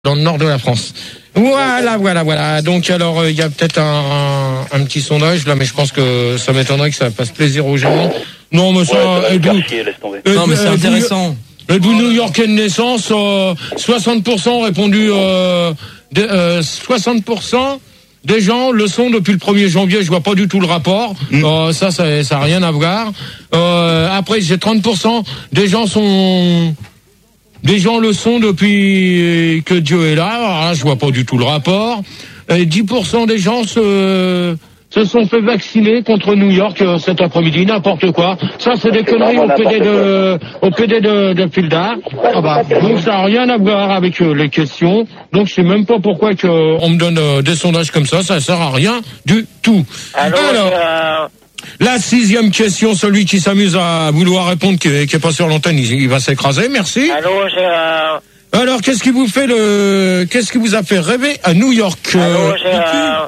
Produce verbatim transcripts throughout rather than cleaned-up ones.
dans le nord de la France. Voilà, voilà, voilà. Donc alors, il euh, y a peut-être un, un, un petit sondage là, mais je pense que ça m'étonnerait que ça fasse plaisir aux gens. Non, mais ça, ouais, ça Edu, chier, laisse tomber. Edu, non, mais c'est Edu, intéressant. Edu New-Yorkais de naissance, euh, soixante pour cent ont répondu, euh, de, euh, soixante pour cent des gens le sont depuis le premier janvier. Je vois pas du tout le rapport. Mmh. Euh, ça, ça, ça a rien à voir. Euh, après, j'ai trente pour cent des gens sont Des gens le sont depuis que Dieu est là. Alors là, je vois pas du tout le rapport. Et dix pour cent des gens se, se sont fait vacciner contre New York euh, cet après-midi, n'importe quoi. Ça, c'est des conneries au P D de, au P D de, de Filda. Ah bah, donc ça n'a rien à voir avec euh, les questions. Donc je sais même pas pourquoi que euh, on me donne euh, des sondages comme ça. Ça sert à rien du tout. Alors, Alors euh... la sixième question, celui qui s'amuse à vouloir répondre, qui est, qui est pas sur l'antenne, il, il va s'écraser. Merci. Allô, j'ai euh... Alors, qu'est-ce qui vous fait le, qu'est-ce qui vous a fait rêver à New York? Allô, j'ai euh...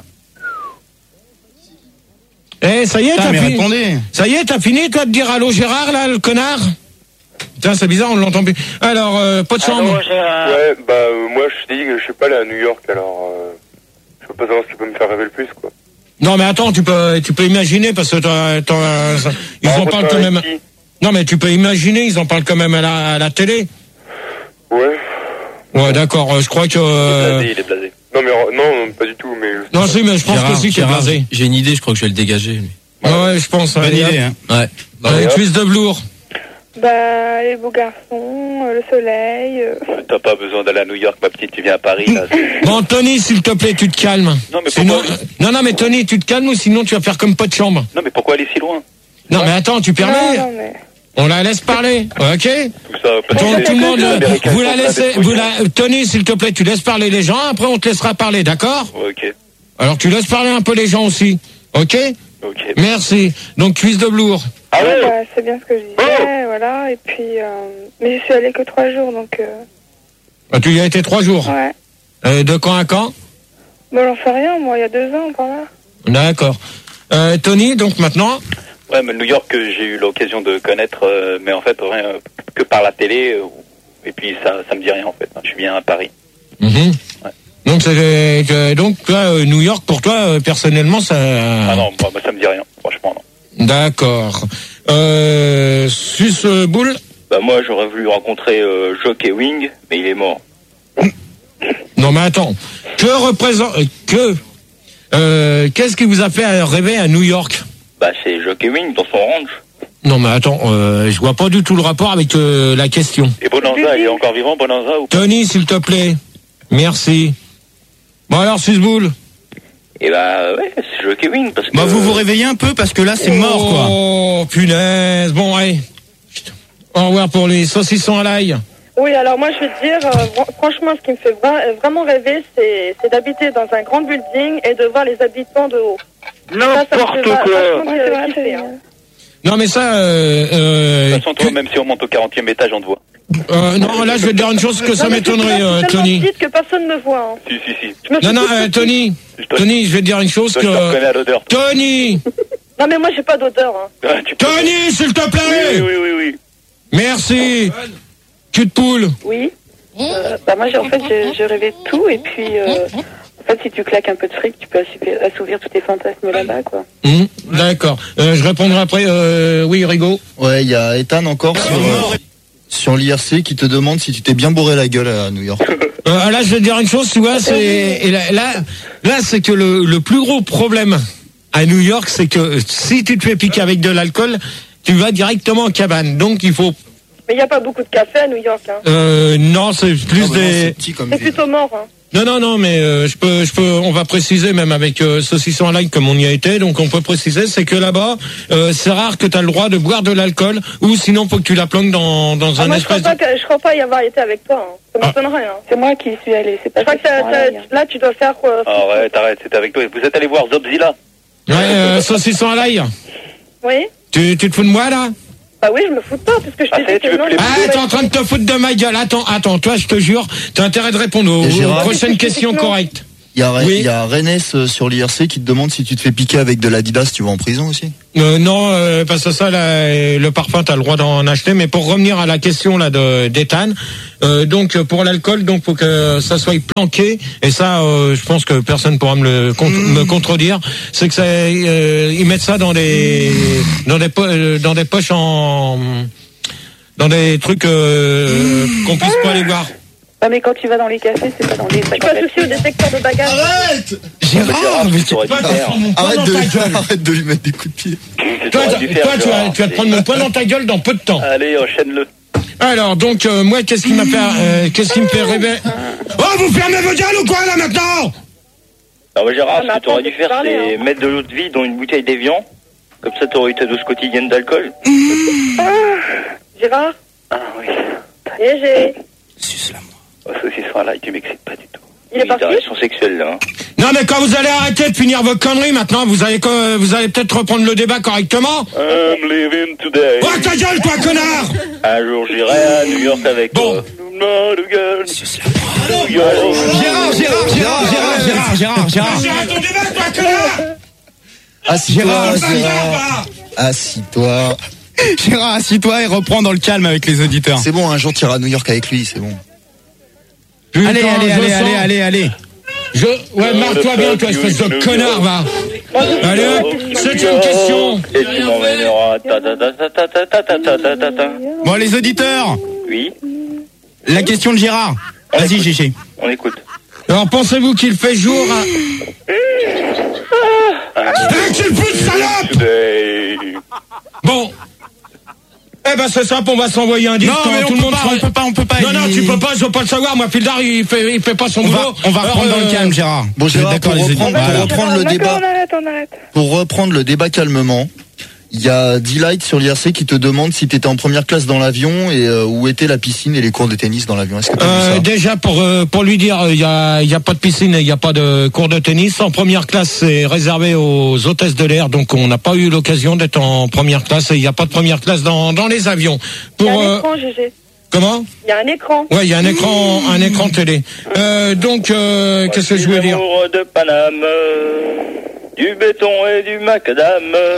Eh, ça y est, t'as fini. Répondez. Ça y est, t'as fini, toi, de dire allô Gérard, là, le connard? Putain, c'est bizarre, on l'entend plus. Alors, euh, pas de chambre. Allô, j'ai euh... Ouais, bah, euh, moi, je te dis que je suis pas allé à New York, alors, euh, je peux pas savoir ce qui peut me faire rêver le plus, quoi. Non, mais attends, tu peux, tu peux imaginer, parce que t'as, t'as, ça, ils bah, en parlent quand même. Qui? Non, mais tu peux imaginer, ils en parlent quand même à la, à la télé. Ouais. Ouais, d'accord, je crois que... Euh... Il est blasé, il est blasé. Non, mais, non, pas du tout, mais... Non, si, mais je pense Gérard, que si, qu'il est blasé. J'ai une idée, je crois que je vais le dégager, lui. Ouais, ouais, je pense. Bonne idée, hein. Ouais. Bah, ouais, twist de velours. Bah, les beaux garçons, le soleil. Euh... T'as pas besoin d'aller à New York, ma petite, tu viens à Paris, là. Bon, Tony, s'il te plaît, tu te calmes. Non, mais sinon, pourquoi... non, non, mais Tony, tu te calmes ou sinon tu vas faire comme pas de chambre. Non, mais pourquoi aller si loin? Non, ouais. mais attends, tu permets? Non, non, mais... On la laisse parler, ok? Tout ça, tout, tout le monde, vous la laissez, vous la, Tony, s'il te plaît, tu laisses parler les gens, après on te laissera parler, d'accord? Ok. Alors tu laisses parler un peu les gens aussi, ok? Ok. Merci. Donc cuisse de velours. Ah ouais, bah, c'est bien ce que je disais, oh voilà, et puis, euh... mais je suis allée que trois jours, donc... Euh... Ah, tu y as été trois jours? Ouais. Euh, de quand à quand? Bon, j'en sais rien, moi, il y a deux ans, par là. D'accord. Euh, Tony, donc maintenant? Ouais, mais New York, j'ai eu l'occasion de connaître, euh, mais en fait, rien que par la télé, euh, et puis ça, ça me dit rien, en fait. Je suis bien à Paris. Mmh. Ouais. Donc, c'est, euh, donc, toi, euh, New York, pour toi, euh, personnellement, ça... Ah non, moi, ça me dit rien, franchement, non. D'accord. Euh, Suce euh, Boule? Bah, moi, j'aurais voulu rencontrer euh, Jock Ewing, mais il est mort. Non, mais attends. Que représente... Que... Euh, qu'est-ce qui vous a fait rêver à New York? Bah, c'est Jock Ewing dans son range. Non, mais attends, euh, je vois pas du tout le rapport avec euh, la question. Et Bonanza, il est encore vivant, Bonanza, ou pas? Tony, s'il te plaît. Merci. Bon, alors, Susboule? Et bah, ouais, c'est Jock Ewing, parce que... Bah, vous vous réveillez un peu, parce que là, c'est oh, mort, quoi. Oh, punaise. Bon, allez. Au revoir pour les saucissons à l'ail. Oui, alors moi, je veux te dire, euh, franchement, ce qui me fait vra- vraiment rêver, c'est, c'est d'habiter dans un grand building et de voir les habitants de haut. N'importe quoi. Euh, kiffer, hein. Non, mais ça... Euh, euh, de toute façon, toi, que... même si on monte au quarantième étage, on te voit. Euh, non, là, je vais te dire une chose que non, ça m'étonnerait, euh, Tony. Je que personne ne voit. Hein. Si, si, si. Non, non, euh, Tony. Je Tony, je vais te dire une chose toi, que... Je te reconnais à l'odeur. Tony. Non, mais moi, j'ai pas d'odeur. Hein. Ah, tu peux... Tony, s'il te plaît. Oui, oui, oui, oui. Merci. Cul de poule. Oui. Euh, bah moi, j'ai, en fait, j'ai, j'ai rêvé de tout, et puis... Euh... En fait, si tu claques un peu de fric, tu peux assouvir tous tes fantasmes là-bas, quoi. Mmh, d'accord. Euh, je répondrai après. Euh, oui, Rigaud. Ouais, il y a Ethan encore sur, euh, sur l'I R C qui te demande si tu t'es bien bourré la gueule à New York. Euh, là, je vais te dire une chose, tu vois, c'est et là, là, là, c'est que le, le plus gros problème à New York, c'est que si tu te fais piquer avec de l'alcool, tu vas directement en cabane. Donc, il faut. Mais il n'y a pas beaucoup de café à New York, hein. Euh, non, c'est plus Ah, bah des. non, c'est petit comme c'est ville. plutôt mort, hein. Non, non, non, mais euh, je peux, je peux, on va préciser même avec euh, saucisson à l'ail comme on y a été, donc on peut préciser, c'est que là-bas, euh, c'est rare que tu as le droit de boire de l'alcool, ou sinon faut que tu la planques dans dans ah, un moi, espèce. Je crois, pas que, je crois pas y avoir été avec toi. Hein. Ça m'étonnerait. Hein. C'est moi qui y suis allée. C'est pas. Je crois que t'as, t'as, là, tu dois faire quoi? Ah ouais, t'arrêtes, c'était avec toi. Vous êtes allé voir Zobzilla? Ouais, euh, saucisson à l'ail. Oui. Tu, tu te fous de moi là? Bah oui, je me fous de toi, parce que je ah, t'ai dit que non. Ah, t'es en train de te foutre de ma gueule. Attends, attends, toi, je te jure, t'as intérêt de répondre aux, aux prochaines questions correctes. Il y a, Oui. il y a Rennes euh, sur l'I R C qui te demande si tu te fais piquer avec de l'Adidas, tu vas en prison aussi. Euh, non, euh, parce que ça, là, le parfum, t'as le droit d'en acheter. Mais pour revenir à la question là de d'Ethan, euh, donc pour l'alcool, donc faut que ça soit planqué. Et ça, euh, je pense que personne pourra me le contre- Mmh. me contredire. C'est que ça, euh, ils mettent ça dans des dans des po- euh, dans des poches en dans des trucs euh, qu'on puisse pas aller voir. Ah, mais quand tu vas dans les cafés, c'est pas dans les sacs. Tu peux associer au détecteur de bagages. Arrête Gérard, mais tu t'aurais dû toi, tu faire. prends mon poing Arrête dans de, ta gueule. arrête de lui mettre des coups de pied. Tu Toi, t'aurais dû toi, faire, tu vas, Gérard. tu vas te prendre mon poing dans ta gueule dans peu de temps. Allez, enchaîne-le. Alors, donc, euh, moi, qu'est-ce qui m'a fait, euh, qu'est-ce qui me fait rêver? Oh, vous fermez vos gueules ou quoi, là, maintenant? Ah ouais, Gérard, Ah, mais ce que t'aurais attends, dû faire, parler, c'est hein. mettre de l'eau de vie dans une bouteille d'évian. Comme ça, t'aurais eu ta dose quotidienne d'alcool. Gérard, Ah oui. et j'ai... Oh, saucisson à l'ail, tu m'excites pas du tout. Il est parti? Relation sexuelle, là. Hein. Non, mais quand vous allez arrêter de finir vos conneries, maintenant, vous allez, que- vous allez peut-être reprendre le débat correctement. I'm living today. Oh, ta gueule, toi, connard! Un jour, j'irai à New York avec Bon. toi. Not again. New York. Gérard, Gérard, Gérard, Gérard, Gérard, Gérard, Gérard. Arrête ton débat, toi, connard! Assis-toi, Gérard, Gérard. Assis-toi. Gérard, assis-toi et reprends dans le calme avec les auditeurs. C'est bon, un jour tu iras à New York avec lui, c'est bon. Putain, Allez, allez, je allez, sens- allez, allez, allez. Je, ouais, marre-toi bien, toi, espèce de connard, va. Allez, hop, septième question. Et tu m'emmèneras. Ta ta ta ta ta ta ta ta ta ta ta. Bon, les auditeurs, Oui, la question de Gérard. Vas-y, Gégé. on écoute. Alors, pensez-vous qu'il fait jour à... Eh, tu le fous de salope! Today. Bon. Eh ben, c'est simple, on va s'envoyer un disque. Non, mais hein, on tout le peut monde pas, sera- on peut pas, on peut pas. Non, non, il- tu peux pas, je veux pas le savoir. Moi, Fildar, il fait, il fait pas son On va, boulot. on va Alors, reprendre dans le euh, calme, Gérard. Bon, Vous êtes Gérard, d'accord, pour les reprendre, auditeurs. pour Voilà. reprendre le D'accord, débat, on arrête, on arrête. pour reprendre le débat calmement, il y a D-Light sur l'I R C qui te demande si tu étais en première classe dans l'avion et euh, où était la piscine et les cours de tennis dans l'avion. Est-ce que tu as Euh, vu ça? déjà pour euh, pour lui dire il y a il y a pas de piscine et il y a pas de cours de tennis en première classe, c'est réservé aux hôtesses de l'air, donc on n'a pas eu l'occasion d'être en première classe et il y a pas de première classe dans dans les avions. Il y Pour a un euh, écran, Gégé. comment? Il y a un écran. Ouais, il y a un écran un écran télé. Euh, donc euh, qu'est-ce que je voulais dire? Amour de Paname, du béton et du macadam.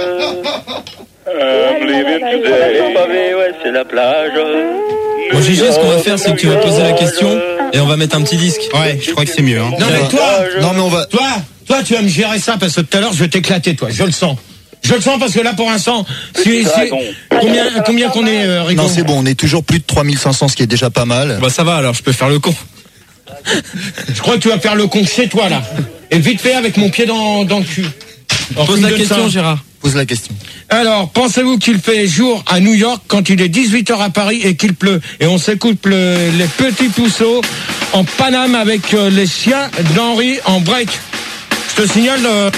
I'm living today. Pavé, ouais, c'est la plage. Bon, Gégé, ce qu'on va faire, c'est que tu vas poser la question et on va mettre un petit disque. Ouais, je crois que c'est mieux. Hein. Non mais toi, Non mais on va. toi, toi tu vas me gérer ça parce que tout à l'heure je vais t'éclater toi, je le sens. Je le sens parce que là pour l'instant, si, si, dragon. combien combien qu'on est euh, Rico? Non c'est bon, on est toujours plus de trois mille cinq cents, ce qui est déjà pas mal. Bah ça va, alors je peux faire le con. Je crois que tu vas faire le con chez toi là. Et vite fait avec mon pied dans, dans le cul. Alors, Pose tu me la donnes question, ça. Gérard. Pose la question. Alors, pensez-vous qu'il fait jour à New York quand il est dix-huit heures à Paris et qu'il pleut? Et on s'écoute le- les petits pousseaux en Paname avec euh, les chiens d'Henri en break. Je te signale... euh,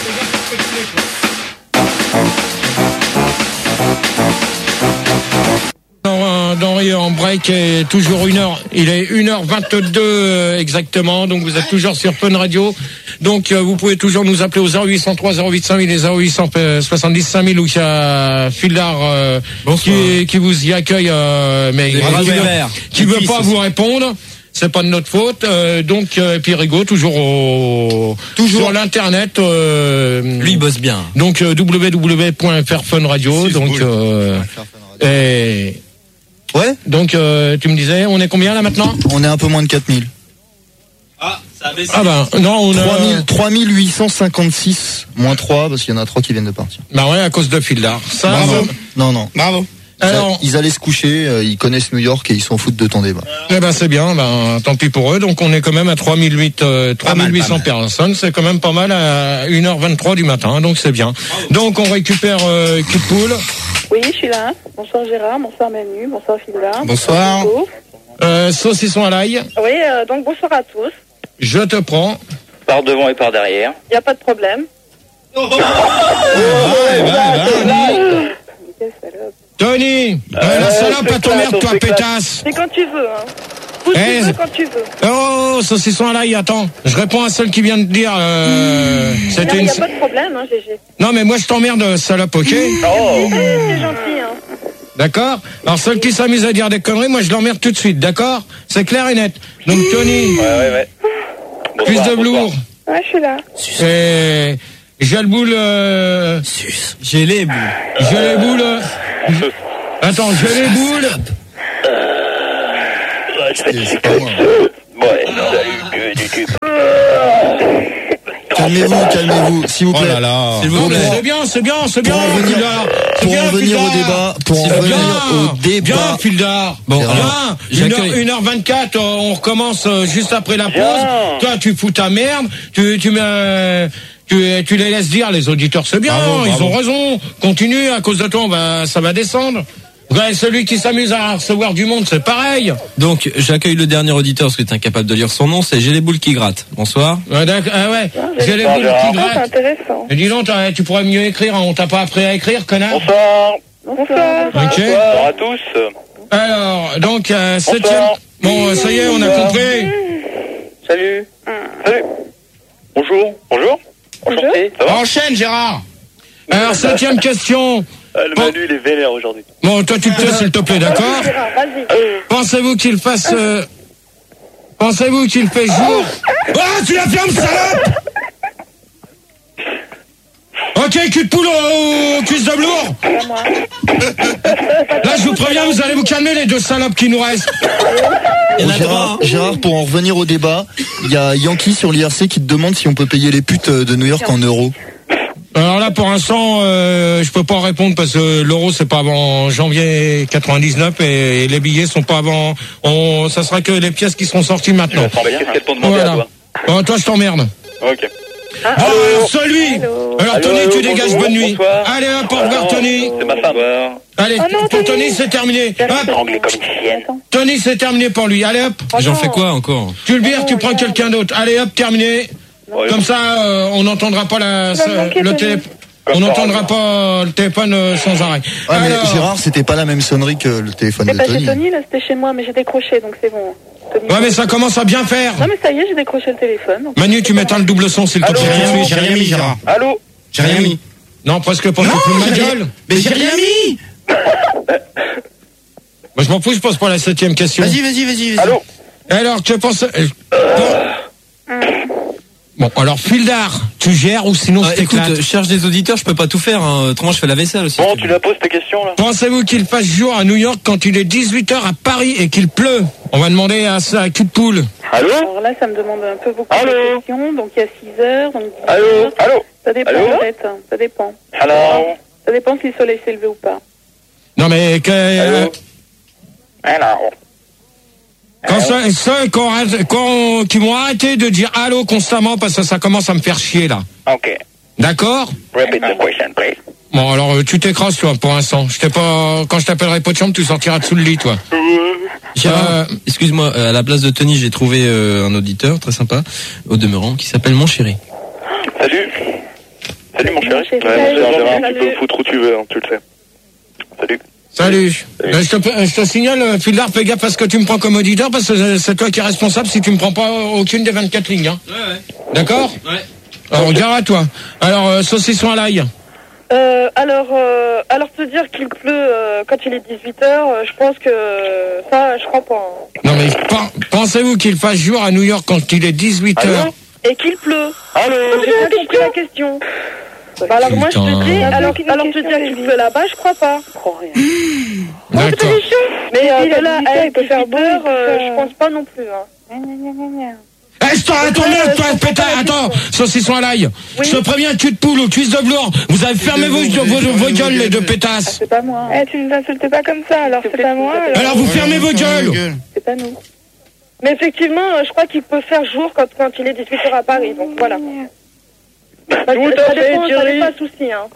d'Henri en break est toujours une heure. Il est une heure vingt-deux euh, exactement. Donc vous êtes toujours sur Fun Radio. Donc euh, vous pouvez toujours nous appeler au zéro huit cent trois zéro huit cinq mille et zéro huit cent soixante-dix cinq mille où il y a Fildar euh, qui, qui vous y accueille, euh, mais Des qui, bras veut- ouverts. qui Des veut fils pas aussi. vous répondre. C'est pas de notre faute. Euh, donc euh, et puis Rigaud toujours au Toujours. sur l'internet. Euh, Lui, il bosse bien. donc euh, w w w point f r fun radio. Six Donc boules. euh, et Ouais, donc euh, tu me disais, on est combien là maintenant? on est un peu moins de quatre mille. Ah, ça a baissé. Ah ben non, on trois mille, a... trois mille huit cent cinquante-six moins trois parce qu'il y en a trois qui viennent de partir. Bah ouais, à cause de Fildar. Ça, Bravo. ça- Non, non. Bravo. Alors, Ça, ils allaient se coucher, euh, ils connaissent New York et ils s'en foutent de ton débat. eh ben c'est bien, ben tant pis pour eux. Donc on est quand même à trois mille huit cents, euh, trois mille huit cents pas mal. personnes, c'est quand même pas mal à une heure vingt-trois du matin, donc c'est bien. Donc on récupère euh, Kid Pool. Oui, je suis là. Bonsoir Gérard, bonsoir Manu, bonsoir Fildar. Bonsoir. Nico. Euh, saucisson à l'ail, Oui, euh, donc bonsoir à tous. je te prends. Par devant et par derrière. Il n'y a pas de problème. Quelle salope. Tony, euh, la salope à ton merde, toi pétasse. C'est quand tu veux, hein. Où Eh, tu veux, quand tu veux. Oh, saucisson à l'ail, attends. Je réponds à celle qui vient de dire. Euh, Il c'était n'y une... a pas de problème, hein, Gégé. Non mais moi je t'emmerde, salope, ok? Oh. C'est c'est gentil, hein. D'accord? Alors celle qui s'amuse à dire des conneries, moi je l'emmerde tout de suite, d'accord? C'est clair et net. Donc Tony, Ouais, ouais, ouais. fils Bonsoir, de bonsoir. Blour, Ouais, je suis là. Et j'ai le boule. Euh... J'ai les boules. J'ai les boules. euh, Attends, j'ai les boules. C'est pas moi. Ouais, salut, que du cul. Calmez-vous, calmez-vous, s'il vous Oh plaît. là là. S'il Non, vous mais plaît. c'est bien, c'est bien, c'est bien, Pour en venir- Fildar. C'est Pour bien, en venir au Fildar. débat, pour en C'est venir bien, au débat. Bien, Fildar. Bon, Bien. alors, Une heure, j'accueille. une heure vingt-quatre, euh, on recommence euh, juste après la pause. Bien. Toi, tu fous ta merde. Tu, tu mets, tu, tu les laisses dire, les auditeurs, c'est bien. Bravo, Ils bravo. ont raison. Continue. À cause de toi, on va, ça va descendre. Ouais, celui qui s'amuse à recevoir du monde, c'est pareil. Donc, j'accueille le dernier auditeur parce que t'es incapable de lire son nom. C'est J'ai les boules qui grattent. Bonsoir. Ouais, d'accord. Ah ouais. J'ai les Bonsoir, boules Gérard. qui Ah, c'est grattent. intéressant. Et dis donc, t'as- tu pourrais mieux écrire. hein. On t'a pas appris à écrire, connard. Bonsoir. Bonsoir. Ok. Bonsoir à tous. Alors, donc, euh, septième. Bonsoir. Bon, euh, ça y est, on a compris. Salut. Salut. Bonjour. Bonjour. Enchanté. Ça va? Enchaîne, Gérard. Alors, septième question. Ah, le Bon. Manu, il est vénère aujourd'hui. Bon, toi, tu te tais, s'il te plaît, d'accord? Gérard, vas-y. Pensez-vous qu'il fasse... euh, Pensez-vous qu'il fait jour... Ah, tu la fermes, salope! Ok, cul de poule au cuisse de velours. Pas moi. Là, je vous préviens, vous allez vous calmer, les deux salopes qui nous restent. Il y en a Gérard, trois, hein. Gérard, pour en revenir au débat, il y a Yankee sur l'I R C qui te demande si on peut payer les putes de New York en euros. Alors là, pour l'instant, euh, je peux pas répondre parce que l'euro, c'est pas avant janvier quatre-vingt-dix-neuf et, et les billets sont pas avant... On, ça sera que les pièces qui seront sorties maintenant. Qu'est-ce qu'elles t'ont demandé à Voilà. toi? Bon, toi, je t'emmerde. Ok. Ah, alors, celui Allô. Alors, Allô, Tony, allô, tu dégages, bonjour, bonne nuit. bonsoir. Allez, hop, au revoir, Tony. C'est ma femme. Allez, Oh non, pour Tony. Tony, c'est terminé. Hop, Anglais comme une chienne. Attends. Tony, c'est terminé pour lui. Allez, hop, J'en fais quoi encore? tu le bires, tu prends quelqu'un d'autre. Allez, hop, terminé. Ouais. Comme ça, euh, on n'entendra pas la, Tu vas me manquer, le Tony. téléphone. On n'entendra pas le téléphone euh, sans arrêt. Ouais, mais Alors, Gérard, c'était pas la même sonnerie que le téléphone C'est de pas chez Tony. Tony, là, c'était chez moi, mais j'ai décroché, donc c'est bon. Tony. ouais, mais ça commence à bien faire. Non, mais ça y est, j'ai décroché le téléphone. donc- Manu, tu m'éteins le double son, s'il te Allô, plaît. j'ai rien mis, j'ai rien mis, Gérard. Allô? J'ai rien mis. Non, presque pas. Tu te fous de ma j'ai- gueule. Mais j'ai rien mis. Moi, je m'en fous, je pose pas la septième question. Vas-y, vas-y, vas-y. vas-y. Allô? Alors, tu penses... euh, bon. Bon, alors, Fildar, tu gères ou sinon Ah, je écoute, t'éclate. je cherche des auditeurs, je peux pas tout faire. Hein. Autrement, je fais la vaisselle aussi. Bon, tu la poses ta question là? Pensez-vous qu'il fasse jour à New York quand il est dix-huit heures à Paris et qu'il pleut? On va demander à ça à cul de poule. Allô? Alors là, ça me demande un peu beaucoup Allô de questions. Donc il y a six heures, donc dix Allô? heures. Allô? Ça dépend Allô en fait, hein. Ça dépend. Allô? Ça dépend si le soleil s'est levé ou pas. Non mais que, euh, Allô? Allô? quand ça, ça quand, quand, qui vont arrêter de dire allô constamment parce que ça commence à me faire chier là. Ok. D'accord? Repeat the question, please. Bon alors euh, tu t'écrases toi pour l'instant. Je t'ai pas, quand je t'appellerai pas de chambre, tu sortiras dessous le lit toi. Gérard, Euh, excuse-moi, euh, à la place de Tony, j'ai trouvé euh, un auditeur très sympa, au demeurant, qui s'appelle Mon Chéri. Salut. Salut mon chéri. Mon chéri. Ouais, Salut. mon Gérard, tu Salut. peux me foutre où tu veux, hein, tu le sais. Salut. Salut. Euh, je, te, je te signale, euh, Fildar, fais gaffe à ce que tu me prends comme auditeur parce que euh, c'est toi qui es responsable si tu me prends pas aucune des vingt-quatre lignes. Hein. Ouais, ouais. D'accord? Ouais. Alors, regarde à toi. Alors, euh, saucisson à l'ail. Euh, alors, euh, alors te dire qu'il pleut euh, quand il est dix-huit heures, euh, je pense que ça, je crois pas. hein. Non mais pen- pensez-vous qu'il fasse jour à New York quand il est dix-huit heures? Allô? Et qu'il pleut. Allô? J'ai pas compris la question. Bah alors moi je Putain. te dis, alors, alors te dire qu'il pleut là-bas, je crois pas. Je crois rien. D'accord. Mais euh, Il a de là dix-huit heures, à il peut faire beau, dix-huit heures, il peut euh, faire- je pense pas non plus. Hein. Eh, je t'en attends merde, toi, pétard, attends, saucisson à l'ail. Oui. Je te préviens, cul de poule ou cuisse de velours. Vous avez fermé vos, vos, vos gueules, les deux pétasses. C'est pas moi. Eh, tu nous insultes pas comme ça, alors S'il te c'est plaît, pas moi. s'il te plaît. Alors vous fermez vos gueules. C'est pas nous. Mais effectivement, euh, je crois qu'il peut faire jour quand, quand il est dix-huit heures à Paris. Donc voilà. Bah, Tout à ça fait, dépend, ça Thierry. n'est pas souci. Hein.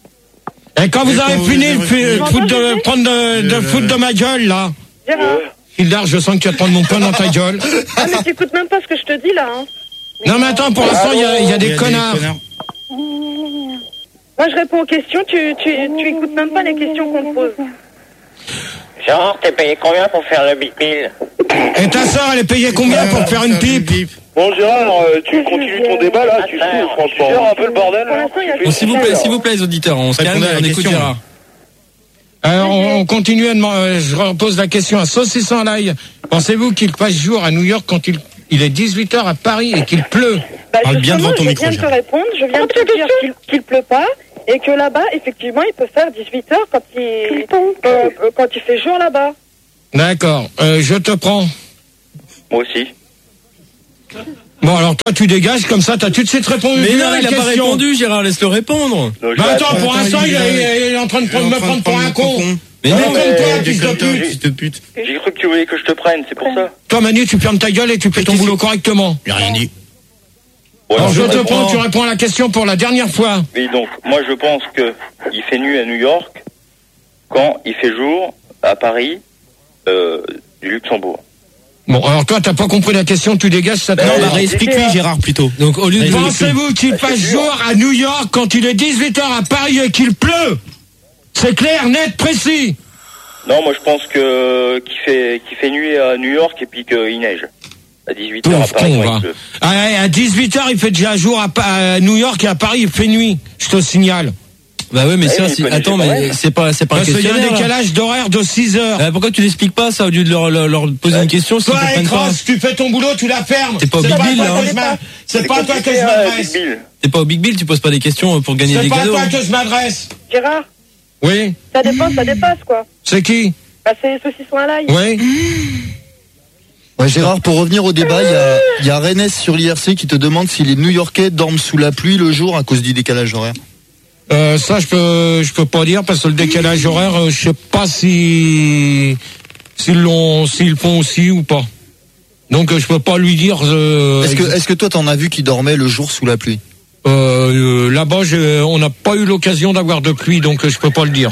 Et quand vous avez fini de f- foutre de, prendre de, de foutre de ma gueule, là. Gérard. Fildar, je sens que tu vas prendre mon pain dans ta gueule. Ah mais t'écoutes même pas ce que je te dis là. Hein. Non mais attends, pour l'instant, il y a, il y a des connards. Moi je réponds aux questions, tu, tu, tu écoutes même pas les questions qu'on te pose. Genre, t'es payé combien pour faire le big bill? Et ta sœur, elle est payée combien pour faire une pipe? Bon, Gérard, euh, tu continues ton débat là, tu saoules, franchement. Tu gères un peu le bordel Pour là? l'instant, il y a Bon, s'il vous plaît, s'il vous plaît, les auditeurs, on se calme Répondez à et la on écoute question. Gérard. Alors, on, on continue à demander, euh, je repose la question à saucisson à l'ail. Pensez-vous qu'il fasse jour à New York quand il, il est dix-huit heures à Paris et qu'il pleut. Bah, Parle bien devant ton je micro, viens de te répondre, je viens de te dire qu'il, qu'il pleut pas et que là-bas, effectivement, il peut faire dix-huit heures quand il, euh, quand il fait jour là-bas. D'accord, euh, je te prends. Moi aussi. Bon, alors toi, tu dégages, comme ça, t'as tout de suite répondu. Mais non, à la il a pas question. répondu, Gérard, laisse-le répondre. Donc, je Bah vais attends, attendre. pour l'instant, il, est- il est en train de prendre- me prendre pour un con. Mais Non, non, comme mais- toi, mais- fils de pute. fils de pute. J'ai cru que tu voulais que je te prenne, c'est pour ça. Toi, Manu, tu fermes ta gueule et tu fais ton boulot correctement. J'ai rien dit. Ouais, Alors, je te réponds. prends, tu réponds à la question pour la dernière fois. Oui, donc, moi je pense que il fait nuit à New York quand il fait jour à Paris euh, du Luxembourg. Bon, alors toi, t'as pas compris la question, tu dégages, ça te Ben, non, bah, bah, Réexplique-lui, Gérard, plutôt. Donc, au lieu de. pensez-vous qu'il fasse jour à New York quand il est dix-huit heures à Paris et qu'il pleut? C'est clair, net, précis. Non, moi je pense que qu'il fait qu'il fait nuit à New York et puis qu'il neige à dix-huit heures à Pauvre Paris. con, quand va. il pleut. Ah, ouais, à dix-huit heures, il fait déjà jour à, Pa- à New York et à Paris, il fait nuit. Je te signale. Bah ouais, mais Ouais, ça, mais c'est- il connaissait attends, pas mais même. c'est pas, c'est pas un Parce qu'il y a un questionnaire. là. décalage d'horaire de six heures. Euh, pourquoi tu l'expliques pas ça au lieu de leur, leur, leur poser une question s'ils Toi, comprennent pas? Cross, tu fais ton boulot, tu la fermes. T'es pas au C'est Big à Bill, toi là, que hein. je m'a- C'est pas à toi que compliqué, je hein, m'adresse. Big Bill. T'es pas au Big Bill, tu poses pas des questions pour gagner C'est des pas à cadeaux. toi que je m'adresse. Gérard, Oui. ça dépasse, ça dépasse, quoi. C'est qui? Bah, c'est saucisson à l'ail. Oui. Ouais, Gérard, pour revenir au débat, il y a, il y a Rennes sur l'I R C qui te demande si les New-Yorkais dorment sous la pluie le jour à cause du décalage horaire. Euh, ça, je peux, je peux pas dire parce que le décalage horaire, euh, je sais pas si s'ils l'ont, s'ils font aussi ou pas. Donc, euh, je peux pas lui dire. Euh, Est-ce que, est-ce que toi t'en as vu qui dormait le jour sous la pluie? euh, euh, là-bas, j'ai- on n'a pas eu l'occasion d'avoir de pluie, donc euh, je peux pas le dire.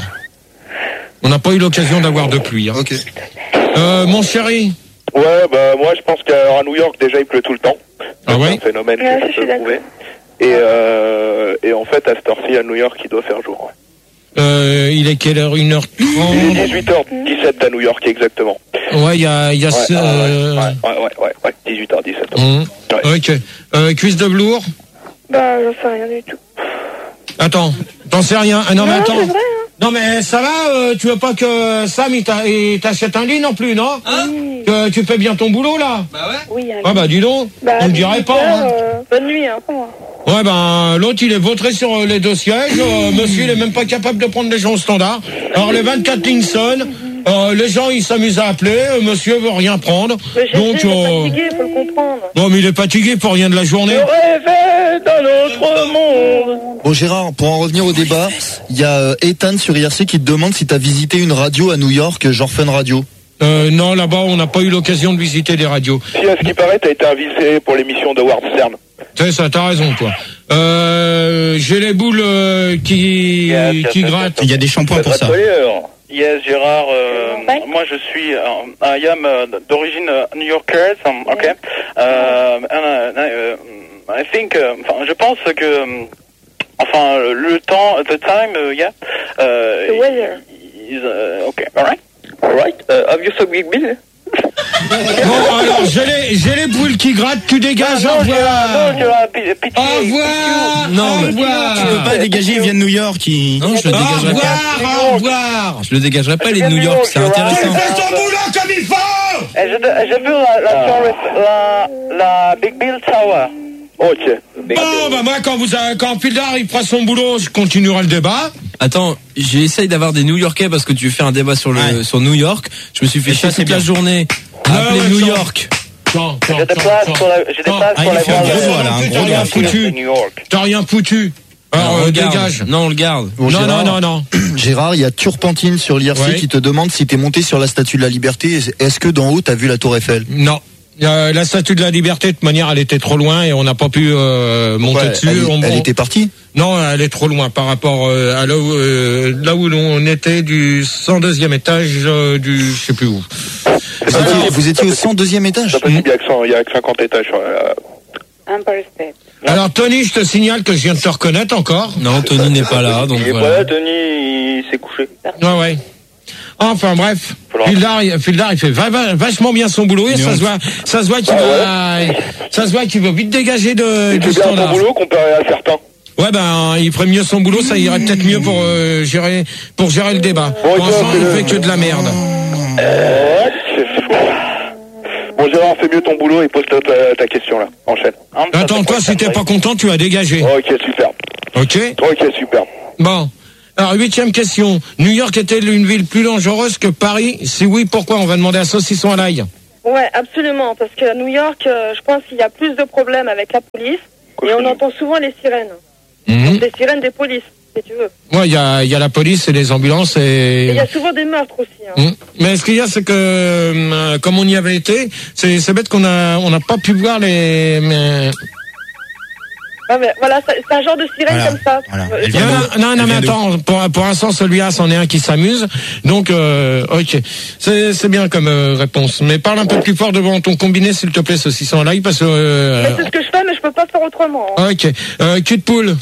On n'a pas eu l'occasion d'avoir de pluie. Hein. Ok. Euh, mon chéri. Ouais, bah moi je pense qu'à New York déjà il pleut tout le temps. Ah ouais. C'est un phénomène Ouais, que je je suis peux d'accord. prouver. Et, euh, et en fait à cette heure-ci à New York il doit faire jour. Ouais. Euh, il est quelle heure? Une heure Il trente. est dix-huit heures dix-sept à New York exactement. Ouais, il y a, il y a. Ouais, ce- ah, ouais, euh, ouais, ouais, ouais, ouais, ouais, dix-huit heures dix-sept. hum. Ouais. Ok. Euh, cuisse de velours. Bah, j'en sais rien du tout. Attends, t'en sais rien. Ah non, mais Non, attends. c'est vrai, hein. Non, mais ça va, euh, tu veux pas que Sam il t'a- il t'achète un lit non plus, non? Oui, Que tu fais bien ton boulot, là? oui, hein. Ah bah dis donc, Bah, on le dirait dix-huit pas. heures, Hein. euh, bonne nuit, hein, pour moi. Ouais, ben l'autre il est vautré sur euh, les deux sièges. euh, monsieur il est même pas capable de prendre les gens au standard. Alors les vingt-quatre lignes sonnent. Euh, les gens ils s'amusent à appeler. euh, monsieur veut rien prendre. Mais j'ai Donc, dit, il est euh, fatigué, faut le comprendre. non mais il est fatigué pour rien de la journée. Rêver dans notre monde. Bon Gérard, pour en revenir au débat, il y a euh, Ethan sur I R C qui te demande si t'as visité une radio à New York, genre Fun Radio. Euh, non, là-bas on n'a pas eu l'occasion de visiter des radios. Si à ce qui paraît t'as été invité pour l'émission de Howard Stern. C'est ça, t'as raison toi. Euh, j'ai les boules euh, qui Yes, yes, qui yes, grattent. Il y a des shampoings pour ça. Yes, Gérard. euh, Ouais. moi, je suis, euh, I am euh, d'origine euh, New-Yorkaise. um, ok. Euh, and, uh, uh, I think, euh, enfin, je pense que, euh, enfin, le temps, the time, uh, yeah. Uh, The weather. Is, uh, okay, alright, alright. Uh, have you so big bill? Bon alors j'ai les j'ai les boules qui grattent. Tu dégages. Au revoir. Non, Gérard, pi- pitié. Au revoir. Non, Au mais revoir. tu peux pas dégager, il vient de New York. Il... Non, je le Au dégagerai pas. revoir. Au revoir. Je le dégagerai pas, les de New York, c'est Tu intéressant. fais ton boulot comme il faut. Eh, J'ai j'ai vu la, la, tour- la, la Big Bill Tower. Ok. Big Bon, Bill. bah moi, quand vous avez, quand Fildar il fera son boulot, je continuerai le débat. Attends, j'essaye d'avoir des New Yorkais parce que tu fais un débat sur le Ouais. sur New York. Je me suis fait Et ça, chier c'est toute la bien. journée à Ouais, appeler ouais, New ça. York. Attends, attends, J'ai des attends, places attends. pour la, j'ai des Attends. places Ah, pour il la fait un voir gros de- doigt, là, un de- gros de- doigt de foutu. New York. T'as rien foutu. Alors, Non, on euh, le garde. dégage. Non, on le garde. Bon, Non, Gérard, non, non, non. Gérard, il y a Turpentine sur l'I R C Ouais. qui te demande si t'es monté sur la Statue de la Liberté. Est-ce que d'en haut t'as vu la Tour Eiffel? Non. Euh, la statue de la liberté, de toute manière, elle était trop loin et on n'a pas pu euh, monter Ouais, dessus. elle, On- elle on- était partie. Non, elle est trop loin par rapport euh, à là où, euh, là où on était du cent deuxième étage euh, du je sais plus où. Vous étiez, vous étiez au cent deuxième étage. C'est possible, il y a que cent- il y a que cinquante étages sur la... Empire State. Alors Tony, je te signale que je viens de te reconnaître encore. Non, Tony n'est pas là, donc Il est pas voilà. là, Tony, il s'est couché. Ouais, ouais. Enfin bref, Falloir- Fildar, il- Fildar, il fait va- va- vachement bien son boulot et ça se voit, ça se voit qu'il va, ça se voit qu'il va vite dégager de, Il du fait bien son standard. boulot comparé à certains. Ouais ben, il ferait mieux son boulot, ça irait peut-être mieux pour euh, gérer, pour gérer le débat. Bon, Pour et toi, l'instant, il fais-le. fait que de la merde. Euh, Bon, Gérard, fais mieux ton boulot et pose-toi ta, ta question là. Enchaîne. Attends, toi, si t'es pas content, tu vas dégager. Ok, super. Ok. Ok, super. Bon. Alors, huitième question. New York est-elle une ville plus dangereuse que Paris? Si oui, pourquoi? On va demander à Saucisson à l'ail. Ouais, absolument, parce qu'à New York, euh, je pense qu'il y a plus de problèmes avec la police, et on entend souvent les sirènes. Mmh. Les sirènes des polices, si tu veux. Ouais, il y a, y a la police et les ambulances et... Et il y a souvent des meurtres aussi. Hein. Mmh. Mais ce qu'il y a, c'est que, euh, comme on y avait été, c'est, c'est bête qu'on a, on n'a pas pu voir les... Mais... Ah, mais voilà, c'est un genre de sirène voilà. comme ça. Voilà. Euh, non, non, non, mais attends, pour, pour l'instant, celui-là, c'en est un qui s'amuse. Donc, euh, ok. C'est, c'est bien comme euh, réponse. Mais parle un peu plus fort devant ton combiné, s'il te plaît, Saucisson en live, parce que... Euh, c'est ce que je fais, mais je peux pas faire autrement. Hein. Ok. Euh, cul de poule.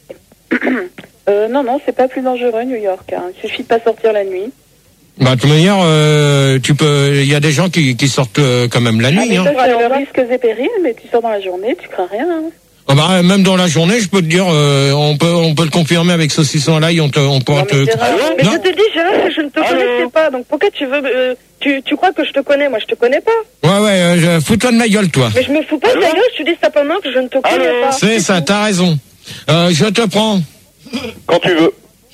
euh, non, non, c'est pas plus dangereux, New York. Hein. Il suffit de pas sortir la nuit. Bah, de toute manière, euh, tu peux, il y a des gens qui, qui sortent euh, quand même la nuit. Ah, mais hein. ça, c'est le risque et périls, mais tu sors dans la journée, tu crains rien. Hein. Ah bah, même dans la journée, je peux te dire, euh, on peut, on peut le confirmer avec Saucisson à l'ail, on te, on pourra non, mais te. Gérard, mais je te dis, Gérard, je ne te connaissais pas, donc pourquoi tu veux, euh, tu, tu crois que je te connais? Moi, je te connais pas. Ouais, ouais, euh, fous-toi de ma gueule, toi. Mais je me fous pas de ta gueule, je te dis simplement que je ne te connais Allô pas. C'est ça, t'as raison. Euh, je te prends. Quand tu veux.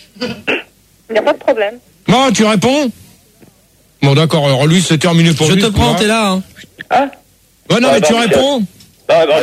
Il n'y a pas de problème. Bon, tu réponds? Bon, d'accord, alors lui, c'est terminé pour Je lui. te prends, t'es là, hein. Ah. Ouais, non, Ah, mais bah, tu Michel. réponds? Ah, bah,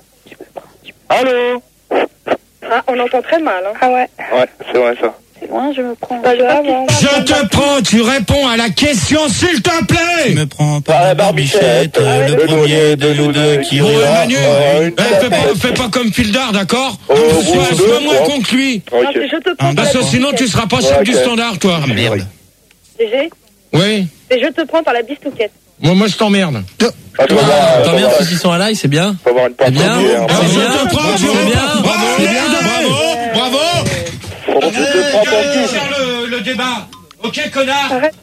Allô? Ah, on entend très mal, hein. Ah ouais. Ouais, c'est vrai ça. C'est loin, je me prends. Bah, je sais pas ce qui se passe. Je te prends, tu réponds à la question, s'il te Tu plaît! me prends Par par la la barbichette, barbichette, euh, le le premier de premier nous deux qui Bon, rira. Manu, euh, une eh, fais, pas, tapette. fais pas comme Fildar, d'accord? Oh, Sois, vous sois deux, moins quoi. con que lui. Non, Ok. c'est je te prends Ah, par Parce la que sinon, tu bistouquette. seras pas chef Ouais, du ok. standard, toi. Ah, merde. D G, Oui. c'est je te prends par la bistouquette. Moi, moi, je t'emmerde. Attends, T'as bien Saucisson à l'ail, c'est bien. Faut avoir une C'est bien. partie, hein. Alors, C'est je bien. te prends, tu C'est réponds. bien. Bravo, C'est bien. bravo, bravo. Faut que je te prends ton Allez, cul. faire le, le débat. Ok, connard. Arrête.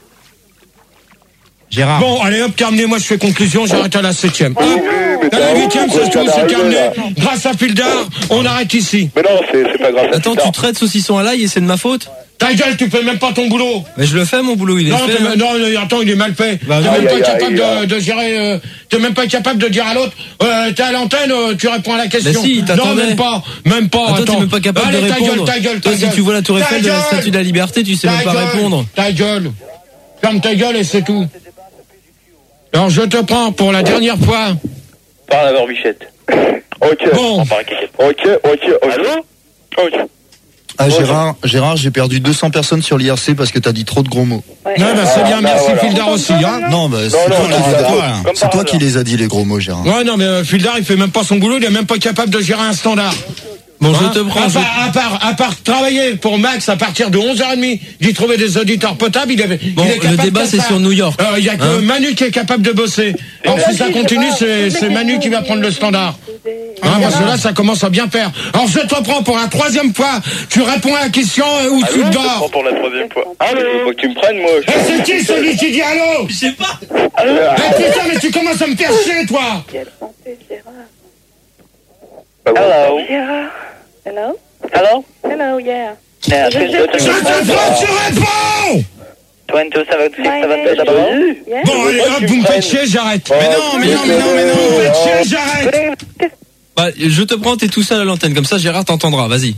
Gérard. Bon, allez, hop, terminé. Moi, je fais conclusion. J'arrête à la septième. Hop. mais À t'as la un huitième, ouf, c'est tout. quoi, C'est t'as terminé. arrivé, Grâce à Fildar, on arrête ici. Mais non, c'est c'est pas grave. Attends, c'est tu tard. traites Saucisson à l'ail et c'est de ma faute? Ta gueule, tu fais même pas ton boulot. Mais je le fais, mon boulot, il est Non, fait. t'es- hein. non, non, attends, il est mal fait. Bah, t'es aïe, même pas aïe, capable aïe, de, de gérer. Euh, t'es même pas capable de dire à l'autre. Euh, t'es à l'antenne, euh, tu réponds à la question. Bah si, il non, t'attendait. même pas, même pas. Ah, toi, attends. t'es même pas capable Allez, de ta répondre. gueule, ta gueule, ta Toi, si gueule. tu vois la tour Ta Eiffel de la gueule. Statue de la Liberté, tu sais Ta même pas gueule, répondre. Ta gueule. Ferme ta gueule et c'est tout. Alors je te prends pour la dernière fois. Par la barbichette. Ok. Bon. Par la quéquette. Ok, ok, ok. Allô? Ok. Ah, Gérard, Gérard, j'ai perdu deux cents personnes sur l'I R C parce que t'as dit trop de gros mots. Ouais. Non, bah, c'est Ah, bien, bah, merci voilà. Fildar aussi. Hein. Non, bah, c'est non, toi, non, qui, non, les as- non, hein. comme c'est par toi hasard. qui les as dit, les gros mots, Gérard. Ouais, non, mais euh, Fildar, il fait même pas son boulot, il est même pas capable de gérer un standard. Bon, Hein je te prends. à, je- part, à, part, à part travailler pour Max à partir de onze heures trente, d'y trouver des auditeurs potables, il, avait, Bon, il est le capable débat, de c'est faire. sur New York. Euh, Il y a que Hein Manu qui est capable de bosser. Alors si ça continue, c'est c'est Manu qui va prendre le standard. Hein, parce que là, ça commence à bien faire. Alors je te prends pour la troisième fois. Tu réponds à la question euh, où tu Allô? dors. Pour la troisième fois. Allô? Faut que tu me prennes, moi. Et c'est qui celui qui dit allô? Je sais pas. Eh putain, mais tu commences à me faire chier, toi. Quelle santé, Gérard. Hello? Gérard. Hello? Hello? Hello, yeah. Yeah, Je te prends, tu réponds. twenty-two seventy-six, My seventy-seven. name. Yeah. Bon, allez, hop, vous me faites chier, j'arrête. Oh, Mais non, mais non, mais non, mais Vous me non. faites chier, j'arrête. Bah, je te prends, t'es tout seul à l'antenne. Comme ça, Gérard t'entendra. Vas-y.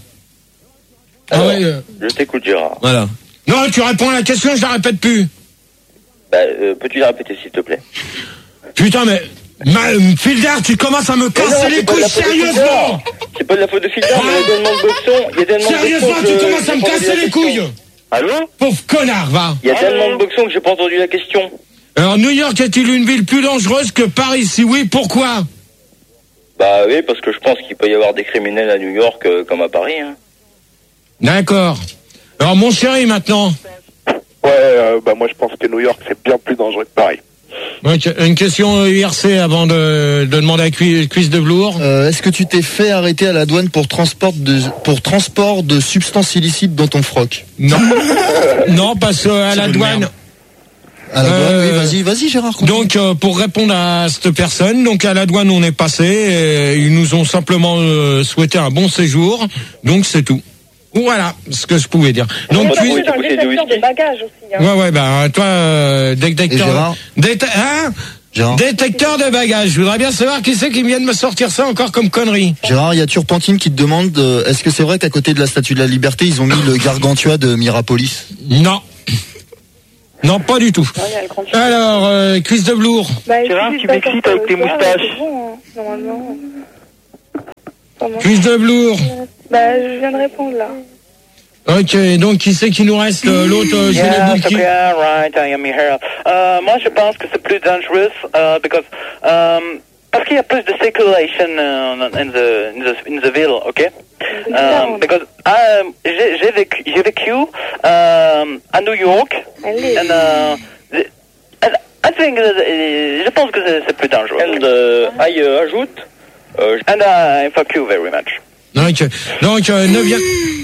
Ah ouais, euh, Je t'écoute, Gérard. Voilà. non, tu réponds à la question, je la répète plus. Bah, euh, peux-tu la répéter, s'il te plaît? Putain, mais... Ma, euh, Fildar, tu commences à me casser les couilles, sérieusement. C'est pas de la faute de Fildar, mais il y a tellement de boxons. Il y a tellement de Sérieusement, boxons tu que commences à me j'ai pas entendu casser la les question. couilles. Allô? Pauvre connard, va. Il y a tellement de boxons que j'ai pas entendu la question. Alors, New York est-il une ville plus dangereuse que Paris? Si oui, pourquoi? Bah oui, parce que je pense qu'il peut y avoir des criminels à New York euh, comme à Paris. Hein. D'accord. Alors, mon chéri, maintenant. Ouais, euh, bah moi je pense que New York c'est bien plus dangereux que Paris. Ok, une question I R C avant de, de demander à Cui- Cuisse de Velours. Euh, Est-ce que tu t'es fait arrêter à la douane pour transport de, pour transport de substances illicites dans ton froc? Non. Non, parce qu'à la douane... À la douane, Euh, oui, vas-y, vas-y, Gérard. continue. Donc, euh, pour répondre à cette personne, donc à la douane, on est passé. Et ils nous ont simplement euh, souhaité un bon séjour. Donc, c'est tout. Voilà ce que je pouvais dire. Donc, Moi, tu... oui, dans le c'est du détecteur whisky. de bagages aussi. Hein. Ouais, ouais, bah, toi, euh, dès que dès que Et t'as- Gérard dès que t'as- hein Gérard. Détecteur de bagages. Je voudrais bien savoir qui c'est qui vient de me sortir ça encore comme connerie. Gérard, il y a Turpentine qui te demande euh, est-ce que c'est vrai qu'à côté de la Statue de la Liberté, ils ont mis le Gargantua de Mirapolis? Non. Non, pas du tout. Alors, euh, Chris de Blour. Bah, Gérard, tu m'excites avec tes moustaches. Bon, hein, normalement. Chris de Blour. Bah, je viens de répondre là. Ok, donc qui c'est qui nous reste? euh, L'autre, euh, Yeah, Généboum it's qui... okay, right, I am here. Euh, moi, je pense que c'est plus dangereux, uh, because, um, parce qu'il y a plus de circulation uh, in the in the in the ville, okay? Um, because um, j'ai j'ai vécu j'ai vécu um, à New York, Allez. and uh, the- and I think that, uh, je pense que c'est c'est plus dangereux. And, euh, I euh, ajoute, euh, And uh, fuck you very much. Ok, donc euh, neuvième...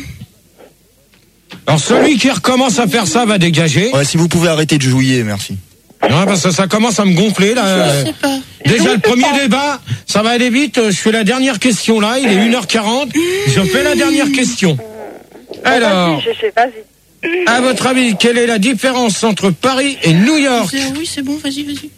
Alors celui qui recommence à faire ça va dégager. Ouais, si vous pouvez arrêter de jouer, merci. Non, parce que ça commence à me gonfler là. Je sais pas. Déjà le premier débat, ça va aller vite. Je fais la dernière question là, il est une heure quarante. Je fais la dernière question. Alors, Vas-y, Gégé, vas-y. à votre avis, quelle est la différence entre Paris et New York? Oui, c'est bon, vas-y, vas-y.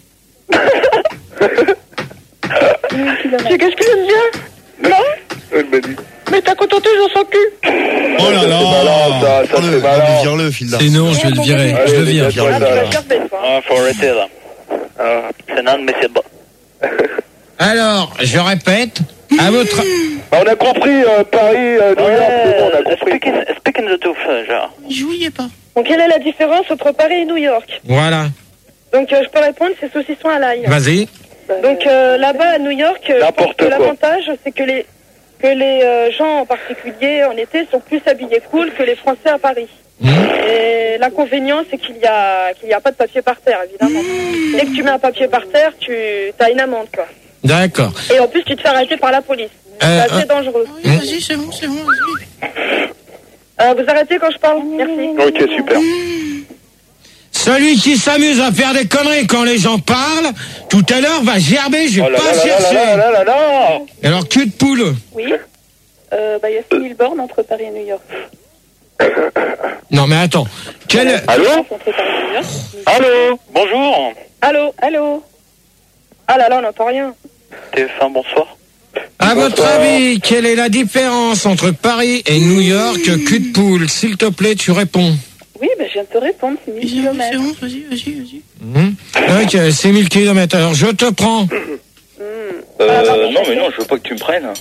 C'est qu'est-ce qu'il aime bien? Non? Elle m'a dit. Mais t'as contenté dans son cul. Oh là là, malin, ça, ça, oh, le, c'est malin. oh, vire-le, fil d'art. C'est non, je vais le virer. Allez, Je le vire. dégage-moi Ah, tu ça, vas là. faire bête, toi. Ah, faut arrêter là. Ah. C'est inadmissible. Alors, je répète, à votre... Bah, on a compris, euh, Paris, euh, New York, c'est bon, on a Ouais, compris. speaking, speaking the truth, euh, genre. Il jouiez pas. Donc, quelle est la différence entre Paris et New York? Voilà, Donc, euh, je peux répondre, c'est saucisson à l'ail. vas-y. Donc, euh, là-bas, à New York, euh, je pense N'importe que quoi. l'avantage, c'est que les, que les euh, gens, en particulier en été, sont plus habillés cool que les Français à Paris. Et l'inconvénient, c'est qu'il y a qu'il y a pas de papier par terre, évidemment. Dès que tu mets un papier par terre, tu as une amende, quoi. D'accord. Et en plus, tu te fais arrêter par la police. C'est Euh, assez euh, dangereux. Oui, vas-y, c'est bon, c'est bon, vas-y. Euh, vous arrêtez quand je parle? Merci. Ok, super. Celui qui s'amuse à faire des conneries quand les gens parlent, tout à l'heure va gerber, j'ai Oh là pas là là cherché. là là là là. Alors, cul de poule. Oui. Euh, bah, il y a six mille bornes entre Paris et New York. Non, mais attends. Quel... Allô? Entre Paris et New York. Allô? Bonjour. Allô? Allô? Ah là là, on n'entend rien. T F un, bonsoir. À votre avis, quelle est la différence entre Paris et New York, cul de poule? S'il te plaît, tu réponds. Oui, bah, je viens de te répondre, c'est mille C'est bon, c'est kilomètres. bon, vas-y, vas-y, vas-y. Mmh. Ok, c'est mille kilomètres. Alors, je te prends. euh, non, mais non, je veux pas que tu me prennes.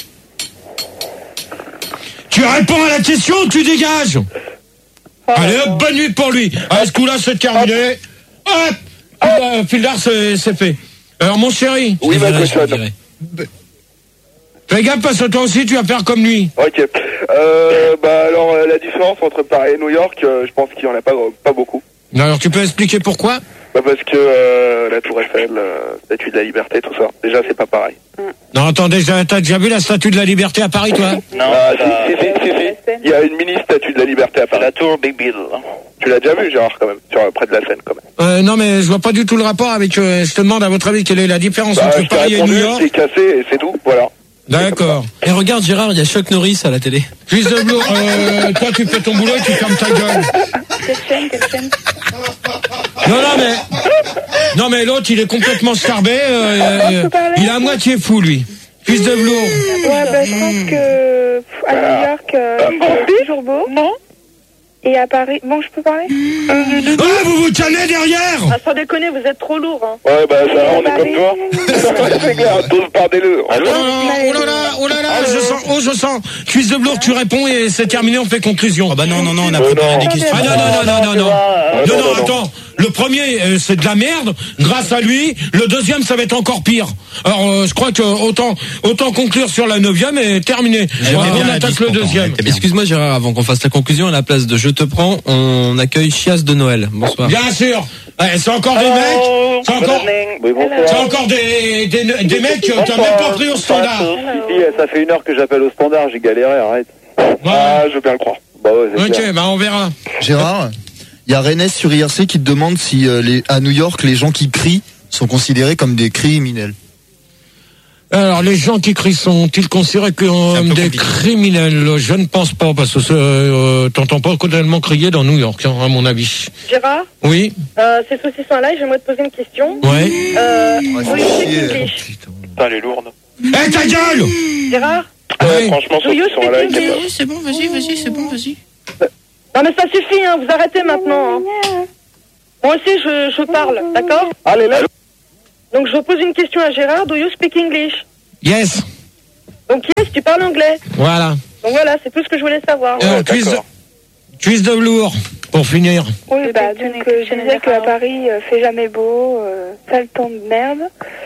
Tu réponds à la question, tu dégages. Allez, hop, bonne nuit pour lui. À ce coup-là, c'est terminé. Hop, euh, fil d'art, c'est c'est fait. Alors, mon chéri, Oui, ma cochonne. fais gaffe parce que toi aussi, tu vas faire comme lui. Ok. Euh, bah alors, euh, la différence entre Paris et New York, euh, je pense qu'il y en a pas, pas beaucoup. Alors, tu peux expliquer pourquoi? Bah parce que euh, la Tour Eiffel, euh, Statue de la Liberté, tout ça, déjà c'est pas pareil. Non, attends, déjà, t'as déjà vu la Statue de la Liberté à Paris, toi? Non, Ah, ça- si, si, si, si, si. Il y a une mini Statue de la Liberté à c'est Paris. la tour Big Bill. Tu l'as déjà vu, Gérard, quand même, sur, près de la Seine, quand même. Euh, non, mais je vois pas du tout le rapport avec... Euh, je te demande, à votre avis, quelle est la différence Bah, entre je t'ai Paris et New répondu, York? c'est cassé et c'est tout, voilà. D'accord. Et regarde Gérard, il y a Chuck Norris à la télé. Fils de Blou, euh, toi, tu fais ton boulot et tu fermes ta gueule. Quelle chaîne, quelle chaîne? Non, non, mais... Non, mais l'autre, il est complètement starbé. Euh, euh, il est à moitié fou, lui. Fils de Blou. Ouais, bah, je pense que pff, à New York, euh, c'est toujours beau. Non. Et à Paris, bon, je peux parler? Ah, vous vous tenez derrière! Ah, sans déconner, vous êtes trop lourd, hein. Ouais, bah ça, on est comme toi. C'est clair, tous pardez-le. Oh là là, oh là là, oh là là, je sens, oh, je sens. Fils de Blou, tu réponds et c'est terminé, on fait conclusion. Ah bah non, non, non, on a Euh, préparé non. des questions. Ah non, non, non, non, non, non. Ah, Non, non, non, non, attends. Le premier, euh, c'est de la merde. Grâce à lui, le deuxième, ça va être encore pire. Alors, euh, je crois que autant, autant conclure sur la neuvième et terminer. J'aimerais On bien la attaque bise le pourtant, deuxième. elle était bien. Excuse-moi Gérard, avant qu'on fasse la conclusion, à la place de Je te prends, on accueille Chias de Noël. Bonsoir. Bien sûr. Ouais, c'est encore des mecs. C'est encore, Oui, bonsoir. c'est encore des, des, des mecs que t'as même pas pris au standard. Si, ça fait une heure que j'appelle au standard, j'ai galéré, arrête. Ah, je veux bien le croire. Bah ouais, c'est clair. Ok, bah on verra. Gérard, il y a Rennes sur I R C qui te demande si euh, les, à New York, les gens qui crient sont considérés comme des criminels. Alors, les gens qui crient sont-ils considérés comme des criminels? Je ne pense pas, parce que euh, t'entends pas tellement crier dans New York, hein, à mon avis. Gérard? Oui. Euh, c'est Saucisson Live, j'aimerais te poser une question. Ouais. Euh, do you speak English? Putain, elle est lourde. Eh, ta gueule! Gérard? Ouais, franchement, Do you Saucisson speak Live, English? C'est bon, vas-y, vas-y, c'est bon, vas-y. Non mais ça suffit, hein, vous arrêtez maintenant. Hein. Moi aussi je, je parle, d'accord? Allez, là. Donc je pose une question à Gérard, do you speak English? Yes. Donc yes, tu parles anglais. Voilà. Donc voilà, c'est tout ce que je voulais savoir. Euh, cuisse, de, cuisse de velours, pour finir. Oui, bah donc euh, je disais qu'à Paris, euh, fait jamais beau, euh, sale temps de merde.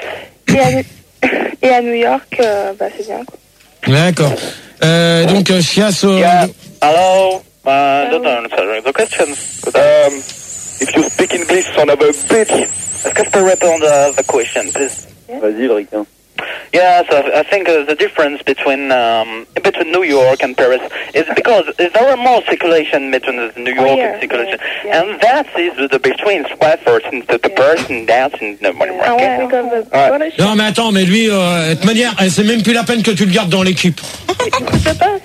Et à, et à New York, euh, bah c'est bien quoi. D'accord. Euh, donc, euh, Chias... Euh, yeah. Hello. Uh, don't answer the question. Um, if you speak English, son of a bitch. Est-ce que je peux répondre à the question, please? Vas-y, Ricain. Yes, I, I think uh, the difference between um, between New York and Paris is because there are more circulation between the New York Oh, yeah, and circulation, yeah, yeah. and that is the between sweaters and the, the person dancing. No, Ah ouais, c'est comme Ouais. ouais. Non, mais attends, mais lui, euh, de toute manière, eh, c'est même plus la peine que tu le gardes dans l'équipe. Je sais pas.